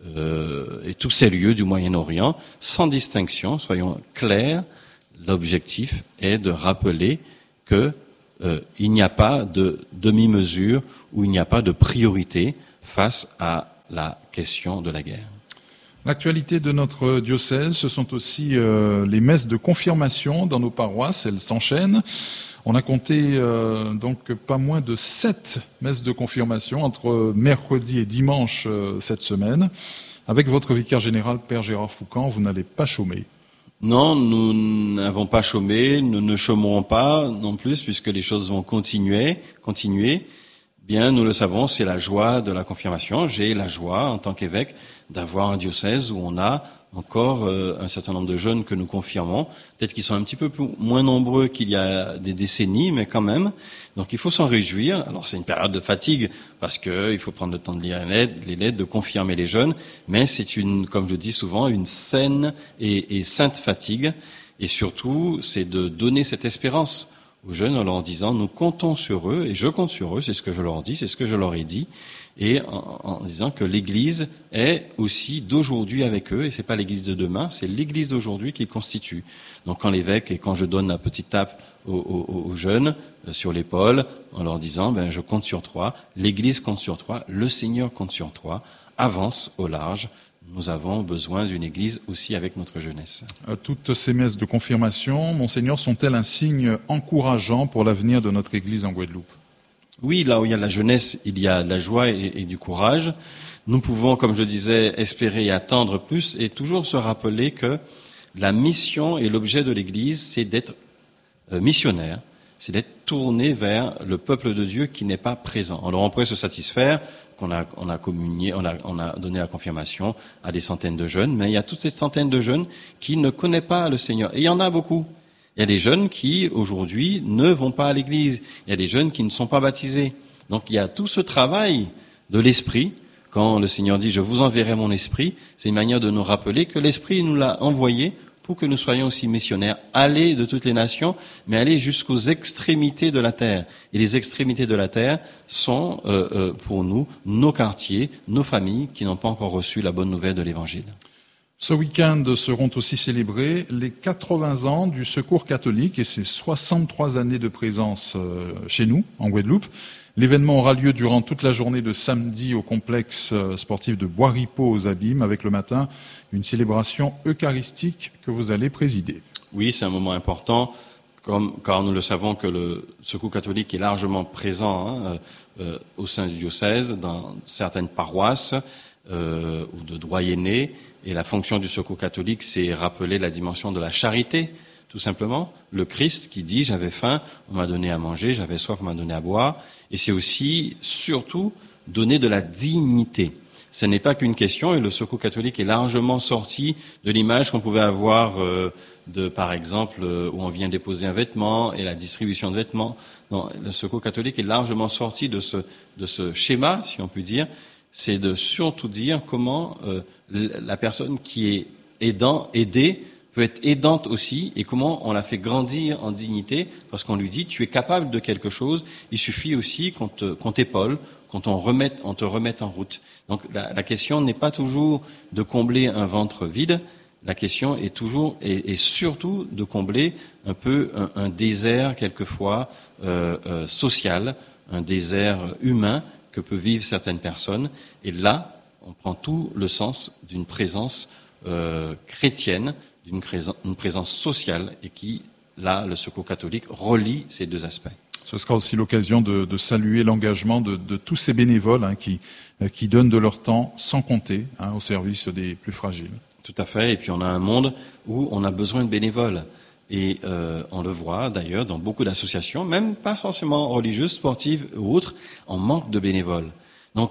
euh, et tous ces lieux du Moyen-Orient, sans distinction, soyons clairs, l'objectif est de rappeler que euh, il n'y a pas de demi-mesure ou il n'y a pas de priorité face à la question de la guerre. L'actualité de notre diocèse, ce sont aussi euh, les messes de confirmation dans nos paroisses, elles s'enchaînent. On a compté euh, donc pas moins de sept messes de confirmation entre mercredi et dimanche euh, cette semaine. Avec votre vicaire général, Père Gérard Foucan, vous n'allez pas chômer. Non, nous n'avons pas chômé, nous ne chômerons pas non plus, puisque les choses vont continuer, continuer. Bien, nous le savons, c'est la joie de la confirmation. J'ai la joie, en tant qu'évêque, d'avoir un diocèse où on a encore euh, un certain nombre de jeunes que nous confirmons. Peut-être qu'ils sont un petit peu plus, moins nombreux qu'il y a des décennies, mais quand même. Donc il faut s'en réjouir. Alors c'est une période de fatigue, parce que il faut prendre le temps de lire les lettres, de confirmer les jeunes, mais c'est une, comme je dis souvent, une saine et, et sainte fatigue. Et surtout, c'est de donner cette espérance aux jeunes en leur disant, nous comptons sur eux, et je compte sur eux, c'est ce que je leur dis, c'est ce que je leur ai dit, et en, en disant que l'Église est aussi d'aujourd'hui avec eux, et c'est pas l'Église de demain, c'est l'Église d'aujourd'hui qu'ils constituent. Donc quand l'évêque, et quand je donne la petite tape aux, aux, aux jeunes euh, sur l'épaule, en leur disant, ben je compte sur toi, l'Église compte sur toi, le Seigneur compte sur toi, avance au large. Nous avons besoin d'une Église aussi avec notre jeunesse. Toutes ces messes de confirmation, Monseigneur, sont-elles un signe encourageant pour l'avenir de notre Église en Guadeloupe? Oui, là où il y a la jeunesse, il y a de la joie et, et du courage. Nous pouvons, comme je disais, espérer et attendre plus et toujours se rappeler que la mission et l'objet de l'Église, c'est d'être euh, missionnaire, c'est d'être tourné vers le peuple de Dieu qui n'est pas présent. Alors on pourrait se satisfaire qu'on a, on a communié, on a, on a donné la confirmation à des centaines de jeunes, mais il y a toutes ces centaines de jeunes qui ne connaissent pas le Seigneur. Et il y en a beaucoup. Il y a des jeunes qui, aujourd'hui, ne vont pas à l'église. Il y a des jeunes qui ne sont pas baptisés. Donc il y a tout ce travail de l'esprit. Quand le Seigneur dit « Je vous enverrai mon esprit », c'est une manière de nous rappeler que l'esprit nous l'a envoyé pour que nous soyons aussi missionnaires. Aller de toutes les nations, mais aller jusqu'aux extrémités de la terre. Et les extrémités de la terre sont, euh, euh, pour nous, nos quartiers, nos familles qui n'ont pas encore reçu la bonne nouvelle de l'Évangile. Ce week-end seront aussi célébrés les quatre-vingts ans du Secours catholique et ses soixante-trois années de présence euh, chez nous, en Guadeloupe. L'événement aura lieu durant toute la journée de samedi au complexe sportif de Bois-Ripeau aux Abîmes, avec le matin une célébration eucharistique que vous allez présider. Oui, c'est un moment important, comme, car nous le savons que le Secours catholique est largement présent hein, euh, au sein du diocèse, dans certaines paroisses euh, ou de doyennés, et la fonction du Secours catholique, c'est rappeler la dimension de la charité, tout simplement. Le Christ qui dit « j'avais faim, on m'a donné à manger, j'avais soif, on m'a donné à boire ». Et c'est aussi, surtout, donner de la dignité. Ce n'est pas qu'une question, et le Secours catholique est largement sorti de l'image qu'on pouvait avoir euh, de, par exemple, euh, où on vient déposer un vêtement et la distribution de vêtements. Non, le Secours catholique est largement sorti de ce, de ce schéma, si on peut dire. C'est de surtout dire comment euh, la personne qui est aidant, aidée, peut être aidante aussi, et comment on la fait grandir en dignité, parce qu'on lui dit, tu es capable de quelque chose, il suffit aussi qu'on te, qu'on t'épaule, qu'on t'en remette, on te remette en route. Donc la, la question n'est pas toujours de combler un ventre vide, la question est toujours, et, et surtout de combler un peu un, un désert, quelquefois, euh, euh, social, un désert humain que peuvent vivre certaines personnes, et là, on prend tout le sens d'une présence euh, chrétienne, d'une une présence sociale, et qui, là, le Secours catholique relie ces deux aspects. Ce sera aussi l'occasion de, de saluer l'engagement de, de tous ces bénévoles hein, qui, qui donnent de leur temps sans compter hein, au service des plus fragiles. Tout à fait, et puis on a un monde où on a besoin de bénévoles. Et euh, on le voit d'ailleurs dans beaucoup d'associations, même pas forcément religieuses, sportives ou autres, on manque de bénévoles. Donc,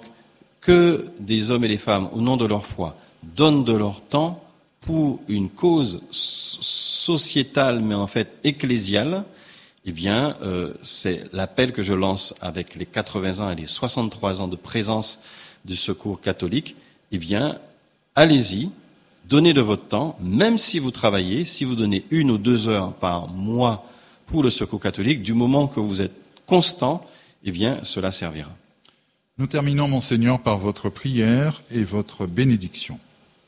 que des hommes et des femmes, au nom de leur foi, donnent de leur temps pour une cause sociétale, mais en fait ecclésiale, eh bien, euh, c'est l'appel que je lance avec les quatre-vingts ans et les soixante-trois ans de présence du Secours catholique. Eh bien, allez-y, donnez de votre temps, même si vous travaillez, si vous donnez une ou deux heures par mois pour le Secours catholique, du moment que vous êtes constant, eh bien, cela servira. Nous terminons, Monseigneur, par votre prière et votre bénédiction.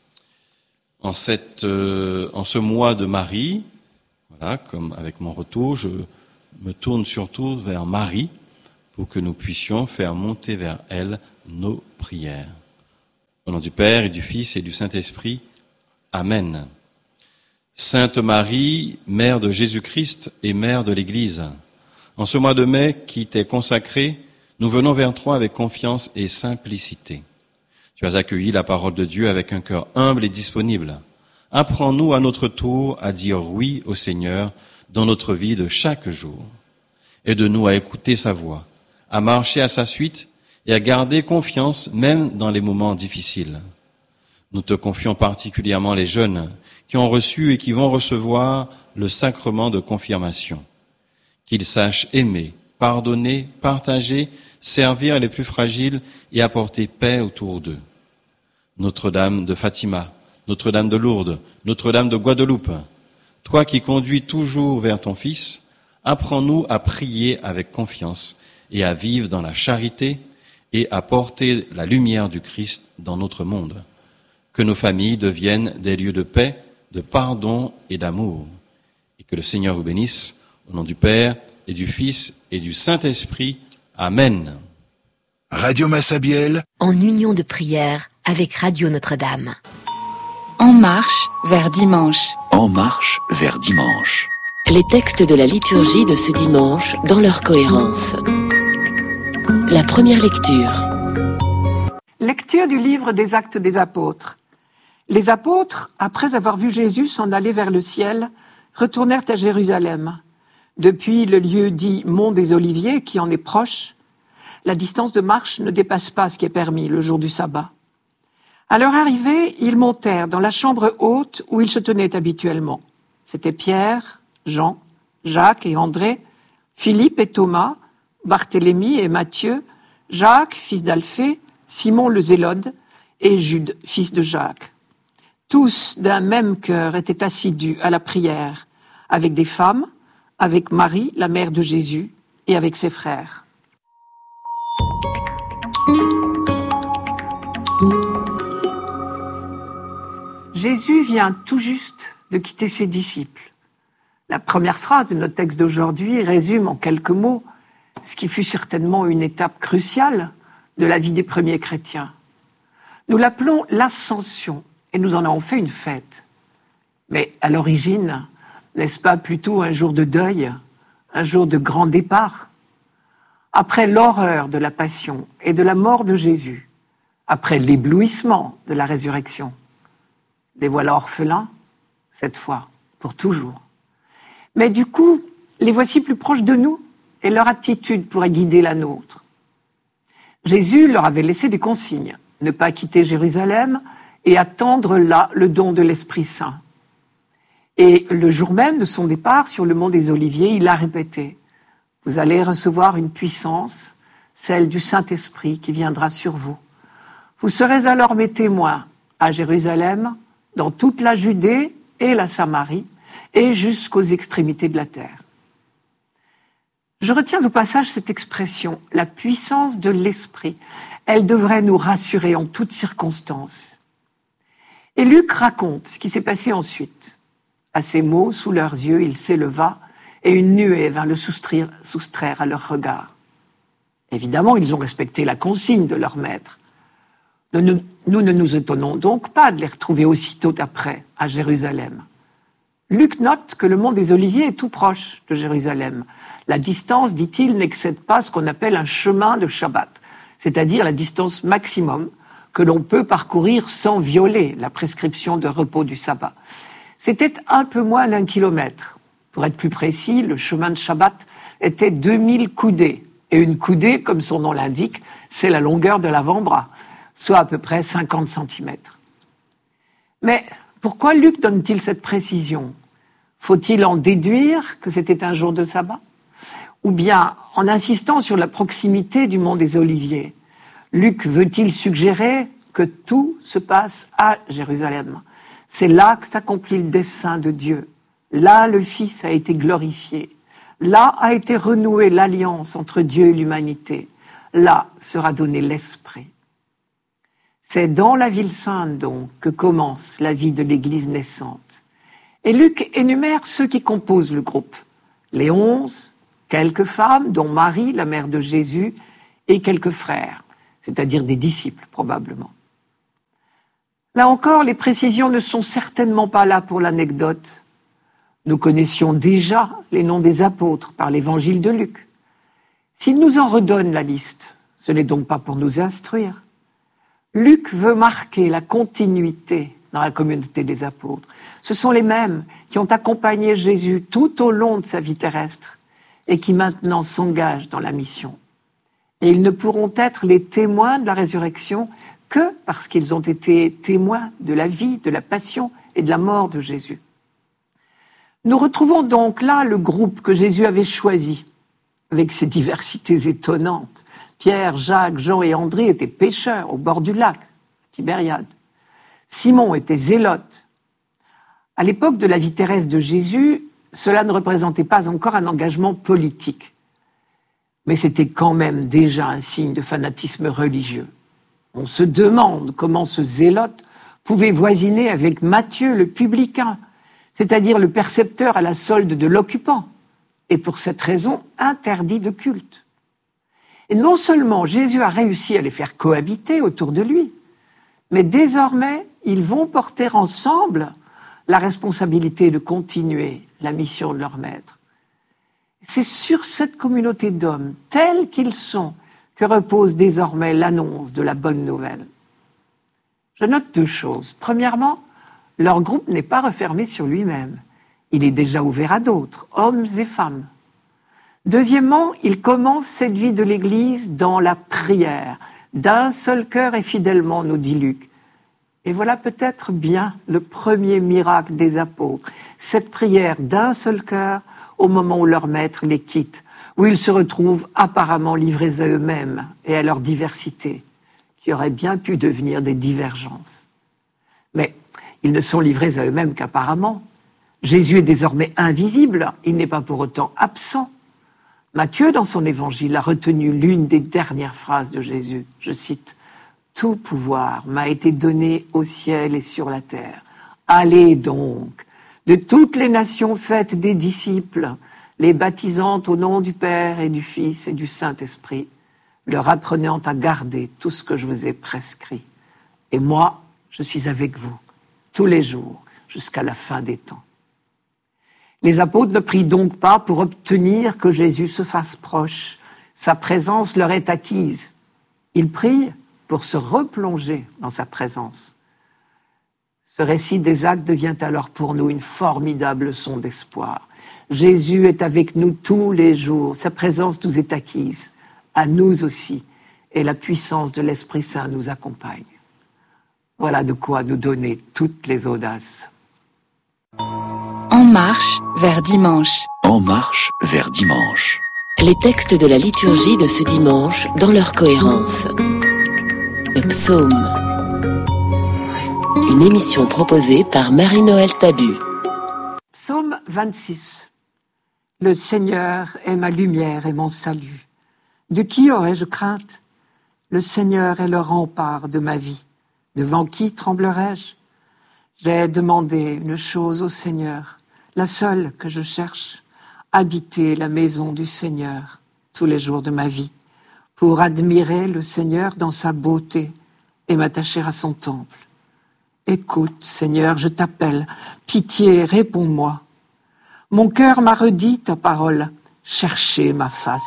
En, cette, euh, en ce mois de Marie, voilà, comme avec mon retour, je me tourne surtout vers Marie pour que nous puissions faire monter vers elle nos prières. Au nom du Père et du Fils et du Saint-Esprit, Amen. Sainte Marie, Mère de Jésus-Christ et Mère de l'Église, en ce mois de mai qui t'est consacré, nous venons vers toi avec confiance et simplicité. Tu as accueilli la parole de Dieu avec un cœur humble et disponible. Apprends-nous à notre tour à dire oui au Seigneur dans notre vie de chaque jour. Aide-nous à écouter sa voix, à marcher à sa suite et à garder confiance même dans les moments difficiles. Nous te confions particulièrement les jeunes qui ont reçu et qui vont recevoir le sacrement de confirmation. Qu'ils sachent aimer, pardonner, partager, servir les plus fragiles et apporter paix autour d'eux. Notre-Dame de Fatima, Notre-Dame de Lourdes, Notre-Dame de Guadeloupe, toi qui conduis toujours vers ton Fils, apprends-nous à prier avec confiance et à vivre dans la charité et à porter la lumière du Christ dans notre monde. Que nos familles deviennent des lieux de paix, de pardon et d'amour. Et que le Seigneur vous bénisse, au nom du Père et du Fils et du Saint-Esprit. Amen. Radio Massabielle, en union de prière avec Radio Notre-Dame. En marche vers dimanche. En marche vers dimanche. Les textes de la liturgie de ce dimanche dans leur cohérence. La première lecture. Lecture du livre des Actes des Apôtres. Les apôtres, après avoir vu Jésus s'en aller vers le ciel, retournèrent à Jérusalem. Depuis le lieu dit Mont des Oliviers, qui en est proche, la distance de marche ne dépasse pas ce qui est permis le jour du sabbat. À leur arrivée, ils montèrent dans la chambre haute où ils se tenaient habituellement. C'étaient Pierre, Jean, Jacques et André, Philippe et Thomas, Barthélemy et Matthieu, Jacques, fils d'Alphée, Simon le Zélode et Jude, fils de Jacques. Tous, d'un même cœur, étaient assidus à la prière, avec des femmes, avec Marie, la mère de Jésus, et avec ses frères. Jésus vient tout juste de quitter ses disciples. La première phrase de notre texte d'aujourd'hui résume en quelques mots ce qui fut certainement une étape cruciale de la vie des premiers chrétiens. Nous l'appelons l'Ascension et nous en avons fait une fête. Mais à l'origine, n'est-ce pas plutôt un jour de deuil, un jour de grand départ? Après l'horreur de la passion et de la mort de Jésus, après l'éblouissement de la résurrection, les voilà orphelins, cette fois, pour toujours. Mais du coup, les voici plus proches de nous et leur attitude pourrait guider la nôtre. Jésus leur avait laissé des consignes, ne pas quitter Jérusalem et attendre là le don de l'Esprit Saint. Et le jour même de son départ sur le mont des Oliviers, il a répété « Vous allez recevoir une puissance, celle du Saint-Esprit qui viendra sur vous. Vous serez alors mes témoins à Jérusalem, dans toute la Judée et la Samarie, et jusqu'aux extrémités de la terre. » Je retiens au passage cette expression, la puissance de l'Esprit. Elle devrait nous rassurer en toutes circonstances. Et Luc raconte ce qui s'est passé ensuite. À ces mots, sous leurs yeux, il s'éleva, et une nuée vint le soustraire, soustraire à leur regard. Évidemment, ils ont respecté la consigne de leur maître. Nous ne, nous ne nous étonnons donc pas de les retrouver aussitôt après, à Jérusalem. Luc note que le mont des Oliviers est tout proche de Jérusalem. La distance, dit-il, n'excède pas ce qu'on appelle un chemin de Shabbat, c'est-à-dire la distance maximum que l'on peut parcourir sans violer la prescription de repos du sabbat. C'était un peu moins d'un kilomètre. Pour être plus précis, le chemin de Shabbat était deux mille coudées. Et une coudée, comme son nom l'indique, c'est la longueur de l'avant-bras, soit à peu près cinquante centimètres. Mais pourquoi Luc donne-t-il cette précision? Faut-il en déduire que c'était un jour de sabbat? Ou bien, en insistant sur la proximité du mont des Oliviers, Luc veut-il suggérer que tout se passe à Jérusalem, C'est là que s'accomplit le dessein de Dieu. Là, le Fils a été glorifié. Là a été renouée l'alliance entre Dieu et l'humanité. Là sera donné l'Esprit. C'est dans la ville sainte, donc, que commence la vie de l'Église naissante. Et Luc énumère ceux qui composent le groupe. Les onze, quelques femmes, dont Marie, la mère de Jésus, et quelques frères, c'est-à-dire des disciples, probablement. Là encore, les précisions ne sont certainement pas là pour l'anecdote. Nous connaissions déjà les noms des apôtres par l'évangile de Luc. S'il nous en redonne la liste, ce n'est donc pas pour nous instruire. Luc veut marquer la continuité dans la communauté des apôtres. Ce sont les mêmes qui ont accompagné Jésus tout au long de sa vie terrestre et qui maintenant s'engagent dans la mission. Et ils ne pourront être les témoins de la résurrection que parce qu'ils ont été témoins de la vie, de la passion et de la mort de Jésus. Nous retrouvons donc là le groupe que Jésus avait choisi, avec ses diversités étonnantes. Pierre, Jacques, Jean et André étaient pêcheurs au bord du lac, Tibériade. Simon était zélote. À l'époque de la vie terrestre de Jésus, cela ne représentait pas encore un engagement politique. Mais c'était quand même déjà un signe de fanatisme religieux. On se demande comment ce zélote pouvait voisiner avec Matthieu le publicain, c'est-à-dire le percepteur à la solde de l'occupant, et pour cette raison interdit de culte. Et non seulement Jésus a réussi à les faire cohabiter autour de lui, mais désormais, ils vont porter ensemble la responsabilité de continuer la mission de leur maître. C'est sur cette communauté d'hommes, tels qu'ils sont, que repose désormais l'annonce de la bonne nouvelle. Je note deux choses. Premièrement, leur groupe n'est pas refermé sur lui-même. Il est déjà ouvert à d'autres, hommes et femmes. Deuxièmement, il commence cette vie de l'Église dans la prière, d'un seul cœur et fidèlement, nous dit Luc. Et voilà peut-être bien le premier miracle des apôtres, cette prière d'un seul cœur au moment où leur maître les quitte, où ils se retrouvent apparemment livrés à eux-mêmes et à leur diversité, qui aurait bien pu devenir des divergences. Mais ils ne sont livrés à eux-mêmes qu'apparemment. Jésus est désormais invisible, il n'est pas pour autant absent. Matthieu, dans son évangile, a retenu l'une des dernières phrases de Jésus. Je cite, « Tout pouvoir m'a été donné au ciel et sur la terre. Allez donc, de toutes les nations faites des disciples, les baptisant au nom du Père et du Fils et du Saint-Esprit, leur apprenant à garder tout ce que je vous ai prescrit. Et moi, je suis avec vous tous les jours jusqu'à la fin des temps. » Les apôtres ne prient donc pas pour obtenir que Jésus se fasse proche. Sa présence leur est acquise. Ils prient pour se replonger dans sa présence. Ce récit des actes devient alors pour nous une formidable leçon d'espoir. Jésus est avec nous tous les jours. Sa présence nous est acquise, à nous aussi, et la puissance de l'Esprit Saint nous accompagne. Voilà de quoi nous donner toutes les audaces. En marche vers dimanche. En marche vers dimanche. Les textes de la liturgie de ce dimanche dans leur cohérence. Le psaume. Une émission proposée par Marie-Noël Tabu. Psaume vingt-six. Le Seigneur est ma lumière et mon salut. De qui aurais-je crainte? Le Seigneur est le rempart de ma vie. Devant qui tremblerais-je? J'ai demandé une chose au Seigneur, la seule que je cherche, habiter la maison du Seigneur tous les jours de ma vie, pour admirer le Seigneur dans sa beauté et m'attacher à son temple. Écoute, Seigneur, je t'appelle, pitié, réponds-moi. Mon cœur m'a redit ta parole, cherchez ma face.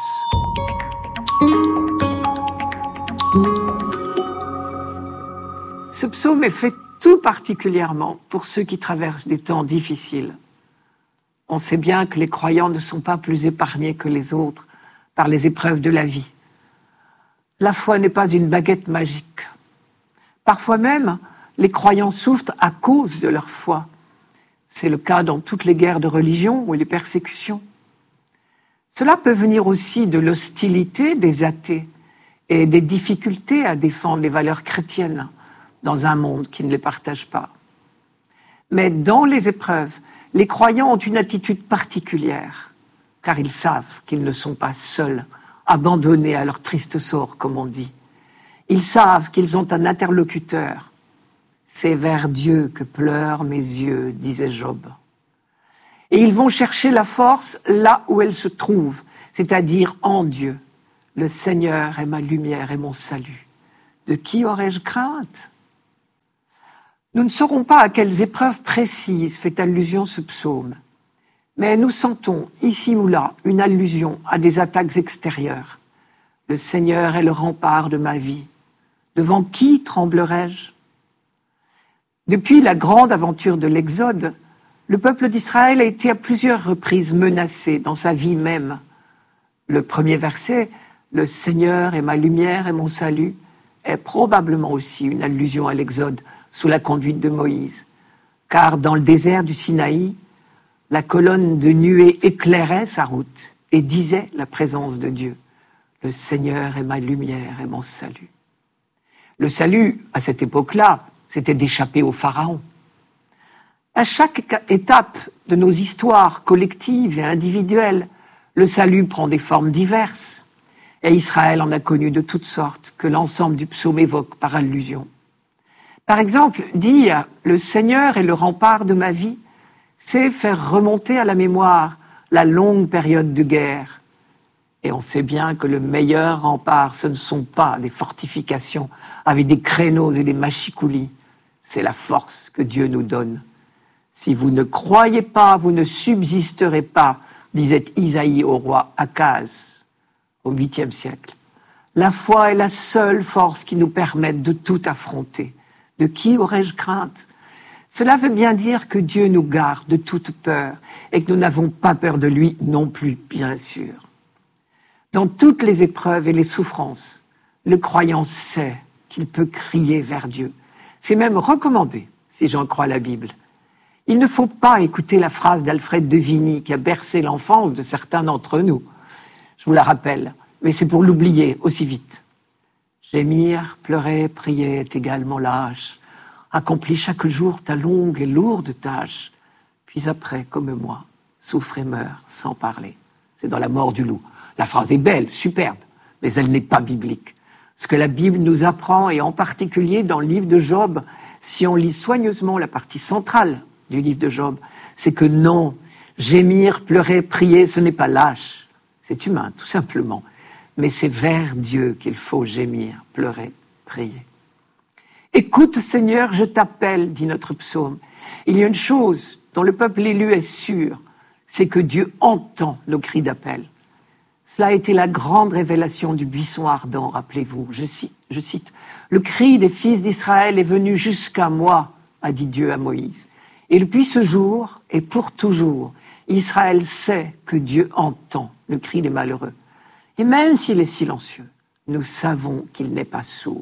Ce psaume est fait tout particulièrement pour ceux qui traversent des temps difficiles. On sait bien que les croyants ne sont pas plus épargnés que les autres par les épreuves de la vie. La foi n'est pas une baguette magique. Parfois même, les croyants souffrent à cause de leur foi. C'est le cas dans toutes les guerres de religion ou les persécutions. Cela peut venir aussi de l'hostilité des athées et des difficultés à défendre les valeurs chrétiennes dans un monde qui ne les partage pas. Mais dans les épreuves, les croyants ont une attitude particulière, car ils savent qu'ils ne sont pas seuls, abandonnés à leur triste sort, comme on dit. Ils savent qu'ils ont un interlocuteur. C'est vers Dieu que pleurent mes yeux, disait Job. Et ils vont chercher la force là où elle se trouve, c'est-à-dire en Dieu. Le Seigneur est ma lumière et mon salut. De qui aurais-je crainte ? Nous ne saurons pas à quelles épreuves précises fait allusion ce psaume, mais nous sentons ici ou là une allusion à des attaques extérieures. Le Seigneur est le rempart de ma vie. Devant qui tremblerai-je ? Depuis la grande aventure de l'Exode, le peuple d'Israël a été à plusieurs reprises menacé dans sa vie même. Le premier verset, « Le Seigneur est ma lumière et mon salut », est probablement aussi une allusion à l'Exode sous la conduite de Moïse. Car dans le désert du Sinaï, la colonne de nuée éclairait sa route et disait la présence de Dieu. « Le Seigneur est ma lumière et mon salut ». Le salut, à cette époque-là, c'était d'échapper au Pharaon. À chaque étape de nos histoires collectives et individuelles, le salut prend des formes diverses. Et Israël en a connu de toutes sortes que l'ensemble du psaume évoque par allusion. Par exemple, dire « Le Seigneur est le rempart de ma vie », c'est faire remonter à la mémoire la longue période de guerre. Et on sait bien que le meilleur rempart, ce ne sont pas des fortifications avec des créneaux et des machicoulis. C'est la force que Dieu nous donne. Si vous ne croyez pas, vous ne subsisterez pas, disait Isaïe au roi Akaz au huitième siècle. La foi est la seule force qui nous permette de tout affronter. De qui aurais-je crainte ? Cela veut bien dire que Dieu nous garde de toute peur et que nous n'avons pas peur de lui non plus, bien sûr. Dans toutes les épreuves et les souffrances, le croyant sait qu'il peut crier vers Dieu. C'est même recommandé, si j'en crois la Bible. Il ne faut pas écouter la phrase d'Alfred de Vigny qui a bercé l'enfance de certains d'entre nous. Je vous la rappelle, mais c'est pour l'oublier aussi vite. Gémir, pleurer, prier est également lâche. Accomplis chaque jour ta longue et lourde tâche. Puis après, comme moi, souffre et meurt sans parler. C'est dans La mort du loup. La phrase est belle, superbe, mais elle n'est pas biblique. Ce que la Bible nous apprend, et en particulier dans le livre de Job, si on lit soigneusement la partie centrale du livre de Job, c'est que non, gémir, pleurer, prier, ce n'est pas lâche. C'est humain, tout simplement. Mais c'est vers Dieu qu'il faut gémir, pleurer, prier. Écoute, Seigneur, je t'appelle, dit notre psaume. Il y a une chose dont le peuple élu est sûr, c'est que Dieu entend nos cris d'appel. Cela a été la grande révélation du buisson ardent, rappelez-vous. Je cite, je cite, « Le cri des fils d'Israël est venu jusqu'à moi, a dit Dieu à Moïse. Et depuis ce jour, et pour toujours, Israël sait que Dieu entend le cri des malheureux. Et même s'il est silencieux, nous savons qu'il n'est pas sourd. »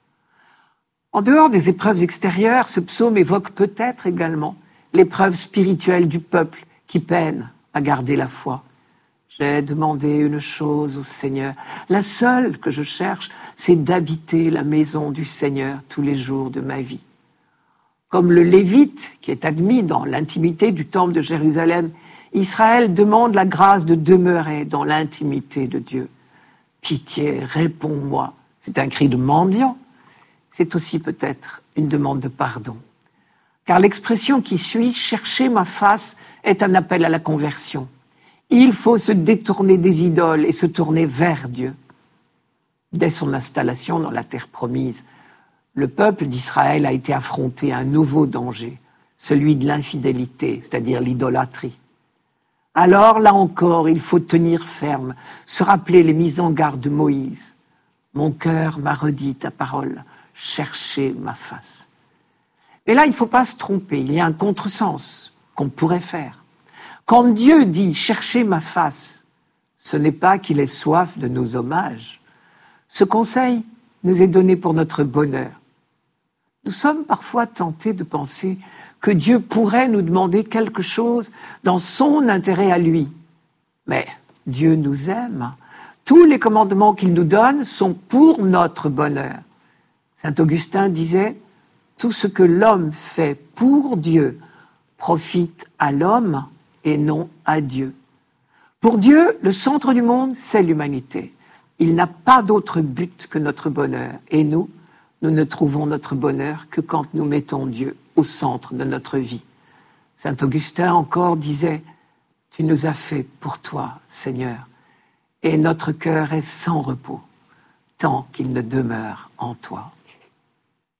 En dehors des épreuves extérieures, ce psaume évoque peut-être également l'épreuve spirituelle du peuple qui peine à garder la foi. J'ai demandé une chose au Seigneur. La seule que je cherche, c'est d'habiter la maison du Seigneur tous les jours de ma vie. Comme le Lévite, qui est admis dans l'intimité du temple de Jérusalem, Israël demande la grâce de demeurer dans l'intimité de Dieu. Pitié, réponds-moi. C'est un cri de mendiant. C'est aussi peut-être une demande de pardon. Car l'expression qui suit, « chercher ma face », est un appel à la conversion. Il faut se détourner des idoles et se tourner vers Dieu. Dès son installation dans la terre promise, le peuple d'Israël a été affronté à un nouveau danger, celui de l'infidélité, c'est-à-dire l'idolâtrie. Alors, là encore, il faut tenir ferme, se rappeler les mises en garde de Moïse. « Mon cœur m'a redit ta parole, cherchez ma face. » Mais là, il ne faut pas se tromper, il y a un contresens qu'on pourrait faire. Quand Dieu dit « cherchez ma face », ce n'est pas qu'il ait soif de nos hommages. Ce conseil nous est donné pour notre bonheur. Nous sommes parfois tentés de penser que Dieu pourrait nous demander quelque chose dans son intérêt à lui. Mais Dieu nous aime. Tous les commandements qu'il nous donne sont pour notre bonheur. Saint Augustin disait « tout ce que l'homme fait pour Dieu profite à l'homme et non à Dieu. Pour Dieu, le centre du monde, c'est l'humanité. Il n'a pas d'autre but que notre bonheur. Et nous, nous ne trouvons notre bonheur que quand nous mettons Dieu au centre de notre vie. Saint Augustin encore disait « Tu nous as fait pour toi, Seigneur, et notre cœur est sans repos, tant qu'il ne demeure en toi. »